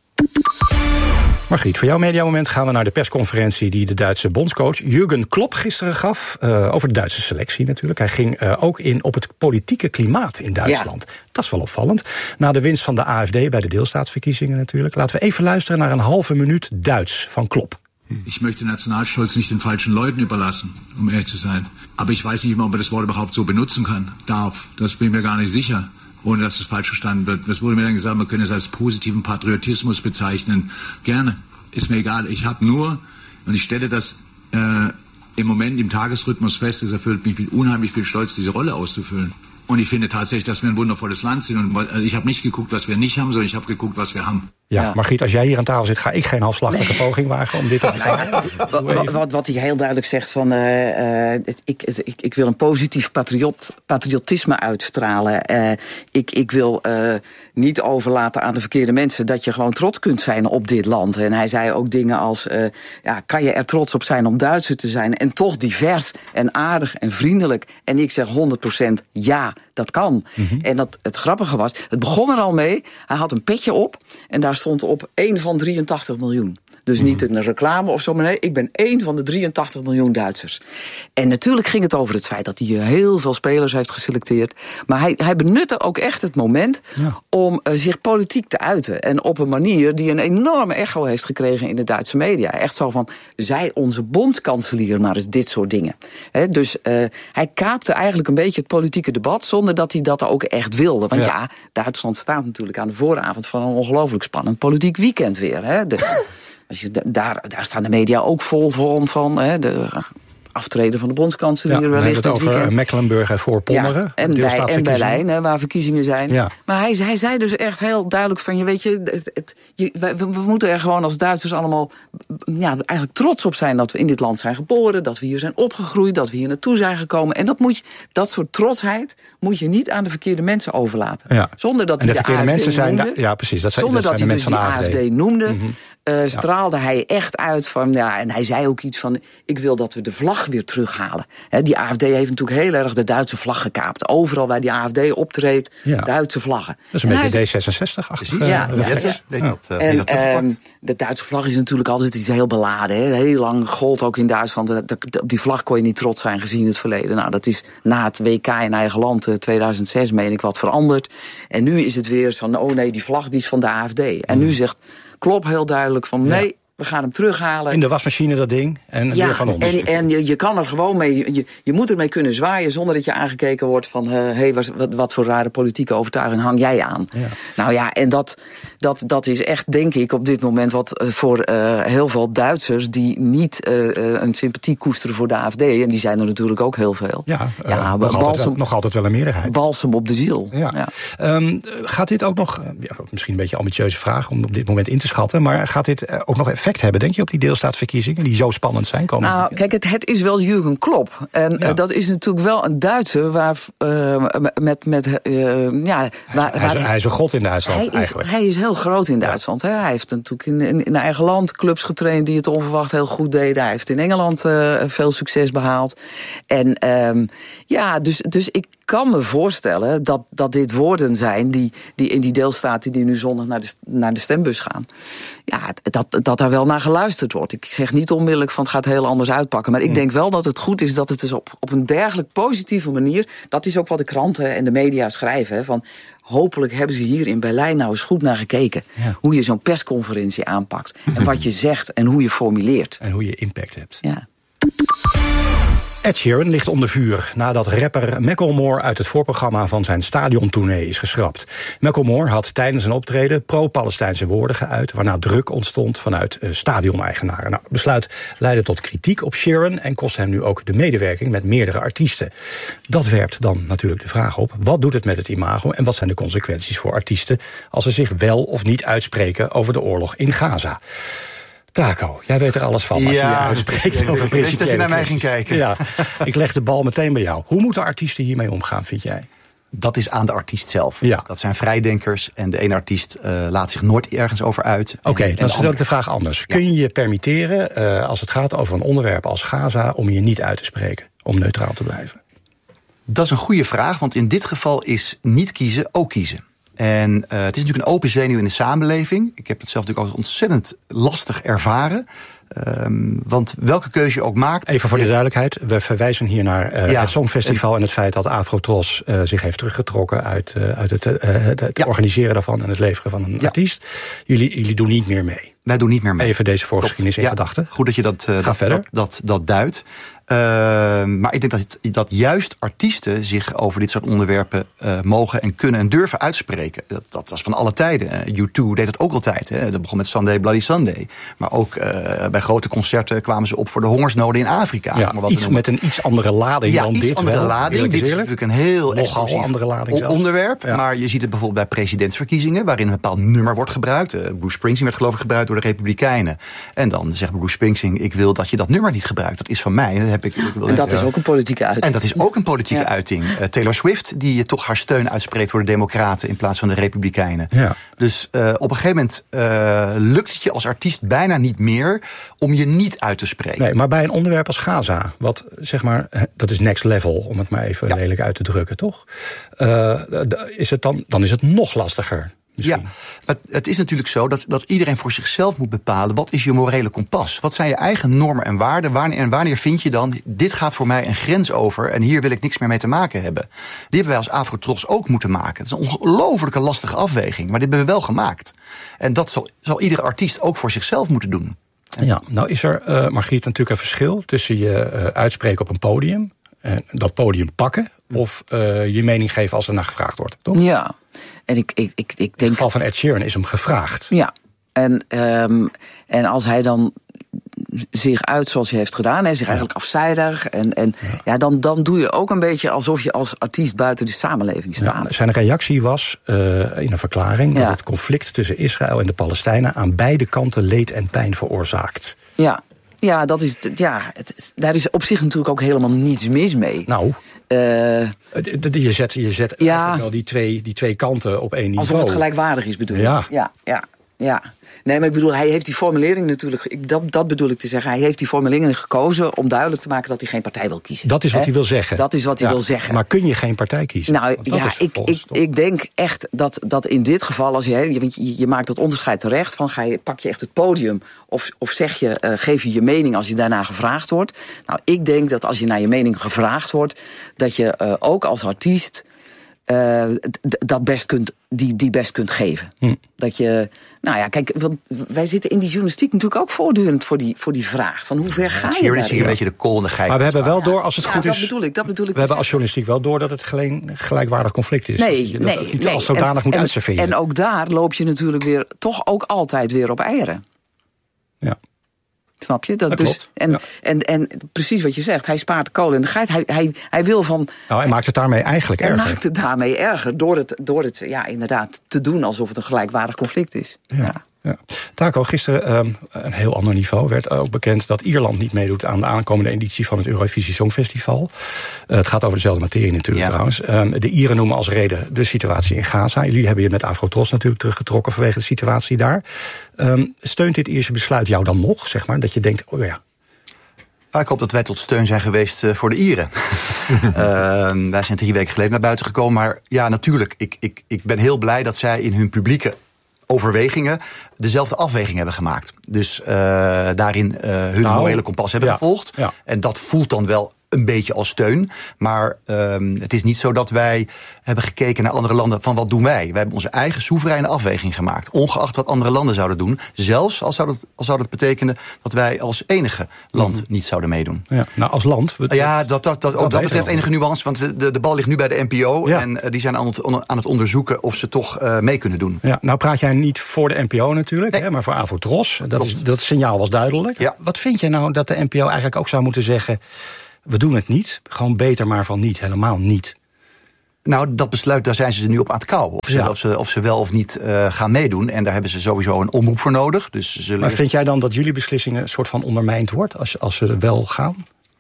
Margriet, voor jouw mediamoment gaan we naar de persconferentie die de Duitse bondscoach Jürgen Klopp gisteren gaf. Uh, over de Duitse selectie natuurlijk. Hij ging uh, ook in op het politieke klimaat in Duitsland. Ja. Dat is wel opvallend. Na de winst van de A F D bij de deelstaatsverkiezingen natuurlijk. Laten we even luisteren naar een halve minuut Duits van Klopp. Ich möchte Nationalstolz nicht den falschen Leuten überlassen, um ehrlich zu sein. Aber ich weiß nicht immer, ob man das Wort überhaupt so benutzen kann, darf. Das bin ich mir gar nicht sicher, ohne dass es falsch verstanden wird. Es wurde mir dann gesagt, man könne es als positiven Patriotismus bezeichnen. Gerne, ist mir egal. Ich habe nur, und ich stelle das äh, im Moment im Tagesrhythmus fest, es erfüllt mich mit unheimlich viel Stolz, diese Rolle auszufüllen. Und ich finde tatsächlich, dass wir ein wundervolles Land sind. Und ich habe nicht geguckt, was wir nicht haben, sondern ich habe geguckt, was wir haben. Ja, Margriet, als jij hier aan tafel zit, ga ik geen halfslachtige nee. poging wagen om dit te verklaren. wat, wat, wat hij heel duidelijk zegt van, uh, uh, ik, ik, ik wil een positief patriot, patriotisme uitstralen. Uh, ik, ik wil uh, niet overlaten aan de verkeerde mensen dat je gewoon trots kunt zijn op dit land. En hij zei ook dingen als, uh, ja, kan je er trots op zijn om Duitser te zijn en toch divers en aardig en vriendelijk. En ik zeg honderd procent ja, dat kan. Mm-hmm. En dat, het grappige was, het begon er al mee, hij had een petje op en daar stond op één van drieëntachtig miljoen. Dus niet een reclame of zo, maar nee, ik ben één van de drieëntachtig miljoen Duitsers. En natuurlijk ging het over het feit dat hij heel veel spelers heeft geselecteerd. Maar hij, hij benutte ook echt het moment ja. om uh, zich politiek te uiten. En op een manier die een enorme echo heeft gekregen in de Duitse media. Echt zo van, zij onze bondskanselier maar eens dit soort dingen. He, dus uh, hij kaapte eigenlijk een beetje het politieke debat zonder dat hij dat ook echt wilde. Want ja, ja Duitsland staat natuurlijk aan de vooravond van een ongelooflijk spannend politiek weekend weer. He. De, Als je, daar, daar staan de media ook vol van, van hè, de aftreden van de bondskanselier. Ja, wellicht het over weekend. Mecklenburg en Voorpommeren. Ja, en, bij, en Berlijn, hè, waar verkiezingen zijn. Ja. Maar hij, hij zei dus echt heel duidelijk van, je weet je, het, het, je we, we moeten er gewoon als Duitsers allemaal ja, eigenlijk trots op zijn dat we in dit land zijn geboren, dat we hier zijn opgegroeid, dat we hier naartoe zijn gekomen. En dat, moet je, dat soort trotsheid moet je niet aan de verkeerde mensen overlaten. Ja. Zonder dat hij de, de verkeerde A F D mensen noemde. Zijn, ja, precies. Dat zijn, zonder dat, dat hij dus de A F D noemde. Mm-hmm. Uh, straalde ja. hij echt uit van, ja, en hij zei ook iets van, ik wil dat we de vlag weer terughalen. He, die A F D heeft natuurlijk heel erg de Duitse vlag gekaapt. Overal waar die A F D optreedt, ja. Duitse vlaggen. Dat is een en beetje D zesenzestig-achtig. Uh, ja, ja, ja. ja. Dat, uh, en dat uh, de Duitse vlag is natuurlijk altijd iets heel beladen. He. Heel lang gold ook in Duitsland. Op die vlag kon je niet trots zijn gezien het verleden. Nou, dat is na het W K in eigen land, uh, tweeduizend zes, meen ik, wat veranderd. En nu is het weer zo, oh nee, die vlag die is van de A F D. En nu zegt Klopp heel duidelijk van, nee, We gaan hem terughalen. In de wasmachine dat ding. En ja, weer van ons. En, en je, je kan er gewoon mee. Je, je moet ermee kunnen zwaaien zonder dat je aangekeken wordt van hé, uh, hey, wat, wat voor rare politieke overtuiging hang jij aan? Ja. Nou ja, en dat, dat, dat is echt, denk ik, op dit moment wat uh, voor uh, heel veel Duitsers die niet uh, uh, een sympathie koesteren voor de A F D. En die zijn er natuurlijk ook heel veel. Ja, uh, ja nog, balsem, altijd wel, nog altijd wel een meerderheid. Balsem op de ziel. Ja. Ja. Um, gaat dit ook nog, ja, misschien een beetje een ambitieuze vraag om op dit moment in te schatten, maar gaat dit uh, ook nog effect hebben, denk je, op die deelstaatsverkiezingen die zo spannend zijn? Komen nou, kijk, het, het is wel Jürgen Klopp. En ja. uh, dat is natuurlijk wel een Duitser waar uh, met... met uh, ja, waar, hij, is, waar hij is een god in Duitsland, hij eigenlijk. Is, hij is heel groot in Duitsland. Ja. Hè? Hij heeft natuurlijk in, in, in eigen land clubs getraind die het onverwacht heel goed deden. Hij heeft in Engeland uh, veel succes behaald. En um, ja, dus, dus ik kan me voorstellen dat, dat dit woorden zijn die, die in die deelstaten die nu zondag naar de, naar de stembus gaan. Ja, dat, dat daar wel naar geluisterd wordt. Ik zeg niet onmiddellijk van het gaat heel anders uitpakken. Maar ik mm. denk wel dat het goed is dat het dus op, op een dergelijk positieve manier. Dat is ook wat de kranten en de media schrijven. Hè, van hopelijk hebben ze hier in Berlijn nou eens goed naar gekeken. Ja. Hoe je zo'n persconferentie aanpakt. En wat je zegt en hoe je formuleert. En hoe je impact hebt. Ja. Ed Sheeran ligt onder vuur nadat rapper Macklemore uit het voorprogramma van zijn stadiontournee is geschrapt. Macklemore had tijdens een optreden pro-Palestijnse woorden geuit, waarna druk ontstond vanuit uh, stadioneigenaren. Nou, het besluit leidde tot kritiek op Sheeran en kost hem nu ook de medewerking met meerdere artiesten. Dat werpt dan natuurlijk de vraag op, wat doet het met het imago en wat zijn de consequenties voor artiesten als ze zich wel of niet uitspreken over de oorlog in Gaza? Taco, jij weet er alles van als ja, je je uitspreekt ik, over principiële kwesties. Dat je naar mij ging kijken. Ja, ik leg de bal meteen bij jou. Hoe moeten artiesten hiermee omgaan, vind jij? Dat is aan de artiest zelf. Ja. Dat zijn vrijdenkers en de ene artiest uh, laat zich nooit ergens over uit. Oké, okay, dan stel ik de vraag anders. Ja. Kun je je permitteren, uh, als het gaat over een onderwerp als Gaza, om je niet uit te spreken, om neutraal te blijven? Dat is een goede vraag, want in dit geval is niet kiezen ook kiezen. En uh, het is natuurlijk een open zenuw in de samenleving. Ik heb het zelf natuurlijk ook ontzettend lastig ervaren. Um, want welke keuze je ook maakt... Even voor de duidelijkheid, we verwijzen hier naar uh, ja, het Songfestival... en, en het feit dat Afrotros uh, zich heeft teruggetrokken... uit, uh, uit het, uh, het ja. organiseren daarvan en het leveren van een ja. artiest. Jullie, jullie doen niet meer mee. Wij doen niet meer mee. Even deze voorgeschiedenis in ja, gedachten. Goed dat je dat, uh, dat, dat, dat, dat duidt. Uh, maar ik denk dat, dat juist artiesten zich over dit soort onderwerpen uh, mogen en kunnen en durven uitspreken. Dat, dat was van alle tijden. Uh, U twee deed dat ook altijd. Hè. Dat begon met Sunday Bloody Sunday. Maar ook uh, bij grote concerten kwamen ze op voor de hongersnoden in Afrika. Ja, maar wat iets met een iets andere lading ja, dan iets dit. Andere wel, lading. Dit is natuurlijk een heel nogal andere lading zelfs. onderwerp. Ja. Maar je ziet het bijvoorbeeld bij presidentsverkiezingen, waarin een bepaald nummer wordt gebruikt. Uh, Bruce Springsteen werd geloof ik gebruikt door de Republikeinen. En dan zegt Bruce Springsteen, ik wil dat je dat nummer niet gebruikt. Dat is van mij. Dat heb ik, ik wil en dat is ook een politieke uiting. En dat is ook een politieke ja. uiting. Uh, Taylor Swift, die toch haar steun uitspreekt voor de Democraten in plaats van de Republikeinen. Ja. Dus uh, op een gegeven moment uh, lukt het je als artiest bijna niet meer om je niet uit te spreken. Nee, maar bij een onderwerp als Gaza, wat zeg maar, dat is next level, om het maar even ja. lelijk uit te drukken, toch? Uh, is het dan, dan is het nog lastiger. Misschien. Ja, maar het is natuurlijk zo dat, dat iedereen voor zichzelf moet bepalen, wat is je morele kompas? Wat zijn je eigen normen en waarden? Wanneer, en wanneer vind je dan, dit gaat voor mij een grens over en hier wil ik niks meer mee te maken hebben? Die hebben wij als Afrotros ook moeten maken. Het is een ongelooflijke lastige afweging, maar dit hebben we wel gemaakt. En dat zal, zal iedere artiest ook voor zichzelf moeten doen. Ja, nou is er, uh, Margriet, natuurlijk een verschil tussen je uh, uitspreken op een podium, en dat podium pakken, of uh, je mening geven als er naar gevraagd wordt, toch? Ja. En ik, ik, ik, ik denk... In het geval van Ed Sheeran is hem gevraagd. Ja, en, um, en als hij dan zich uit zoals hij heeft gedaan, hij zich eigenlijk afzijdig, en, en ja. Ja, dan, dan doe je ook een beetje alsof je als artiest buiten de samenleving staat. Ja, zijn reactie was uh, in een verklaring ja. dat het conflict tussen Israël en de Palestijnen aan beide kanten leed en pijn veroorzaakt. Ja. Ja, dat is, ja het, daar is op zich natuurlijk ook helemaal niets mis mee. Nou, uh, je zet, je zet ja, wel die twee, die twee kanten op één niveau. Alsof het gelijkwaardig is, bedoel je? Ja. Ja, ja, ja. Nee, maar ik bedoel, hij heeft die formulering natuurlijk, ik, dat, dat bedoel ik te zeggen, hij heeft die formulering gekozen om duidelijk te maken dat hij geen partij wil kiezen. Dat is wat He? hij wil zeggen. Dat is wat hij ja, wil zeggen. Maar kun je geen partij kiezen? Nou ja, ik, ik, ik denk echt dat, dat in dit geval, als je, je, je maakt dat onderscheid terecht, van ga je, pak je echt het podium of, of zeg je, uh, geef je je mening als je daarna gevraagd wordt. Nou, ik denk dat als je naar je mening gevraagd wordt, dat je uh, ook als artiest uh, d- dat best kunt, die, die best kunt geven. Hm. Dat je, nou ja, kijk, want wij zitten in die journalistiek natuurlijk ook voortdurend voor die, voor die vraag van hoe ver ga je hier is hier een beetje de kool en de geit. Maar we hebben wel door, als het ja, goed dat is... Bedoel ik, dat bedoel ik we hebben als journalistiek wel door dat het geen gelijkwaardig conflict is. Nee, dus je dat nee, niet nee. als zodanig en, moet en, uitserveren. En ook daar loop je natuurlijk weer, toch ook altijd weer op eieren. Ja. Snap je? Dat, dat dus, klopt. En, ja. en, en precies wat je zegt, hij spaart de kolen en de geit. Hij, hij, hij wil van... Nou, hij maakt het daarmee eigenlijk hij erger. Hij maakt het daarmee erger door het, door het ja, inderdaad te doen alsof het een gelijkwaardig conflict is. Ja. Ja. Ja. Taco, gisteren um, een heel ander niveau werd ook bekend dat Ierland niet meedoet aan de aankomende editie van het Eurovisie Songfestival. Uh, het gaat over dezelfde materie natuurlijk ja. trouwens. Um, de Ieren noemen als reden de situatie in Gaza. Jullie hebben je met Afro-Tros natuurlijk teruggetrokken vanwege de situatie daar. Um, steunt dit Ierse besluit jou dan nog, zeg maar, dat je denkt, oh ja... Ik hoop dat wij tot steun zijn geweest voor de Ieren. uh, wij zijn drie weken geleden naar buiten gekomen. Maar ja, natuurlijk, ik, ik, ik ben heel blij dat zij in hun publieke overwegingen dezelfde afweging hebben gemaakt. Dus uh, daarin uh, hun nou, morele kompas hebben ja, gevolgd. Ja. En dat voelt dan wel een beetje als steun. Maar um, het is niet zo dat wij hebben gekeken naar andere landen van wat doen wij. Wij hebben onze eigen soevereine afweging gemaakt. Ongeacht wat andere landen zouden doen. Zelfs als zou dat, als zou dat betekenen dat wij als enige land mm-hmm. niet zouden meedoen. Ja, nou, als land? We, ja, dat, dat, dat, ook dat betreft enige nuance. Want de, de bal ligt nu bij de N P O. Ja. En uh, die zijn aan het, aan het onderzoeken of ze toch uh, mee kunnen doen. Ja, nou praat jij niet voor de N P O natuurlijk, nee. hè, maar voor Afro-Tros. Dat, is, dat signaal was duidelijk. Ja. Wat vind je nou dat de N P O eigenlijk ook zou moeten zeggen... we doen het niet, gewoon beter maar van niet, helemaal niet? Nou, dat besluit, daar zijn ze nu op aan het kauwen. Of ze, ja. of ze, of ze wel of niet uh, gaan meedoen. En daar hebben ze sowieso een omroep voor nodig. Dus ze zullen... Maar vind jij dan dat jullie beslissingen een soort van ondermijnd wordt als, als ze wel gaan?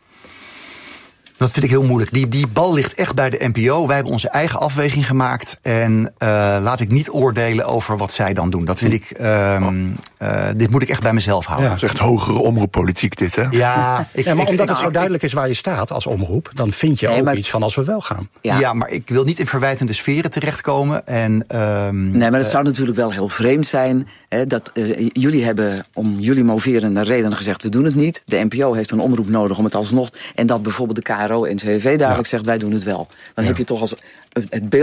Dat vind ik heel moeilijk. Die, die bal ligt echt bij de N P O. Wij hebben onze eigen afweging gemaakt. En uh, laat ik niet oordelen over wat zij dan doen. Dat vind ik... Um, uh, dit moet ik echt bij mezelf houden. Ja, dat is echt hogere omroeppolitiek dit, hè? Ja, ik, ja maar ik, omdat ik, het zo ik, duidelijk is waar je staat als omroep... dan vind je nee, ook maar, iets van als we wel gaan. Ja. ja, maar ik wil niet in verwijtende sferen terechtkomen. En, um, nee, maar het uh, zou natuurlijk wel heel vreemd zijn... Hè, dat uh, jullie hebben om jullie moverende redenen gezegd... we doen het niet. De N P O heeft een omroep nodig om het alsnog... en dat bijvoorbeeld de K R O en C V duidelijk ja. zegt, wij doen het wel. Dan ja. heb je toch als het beeld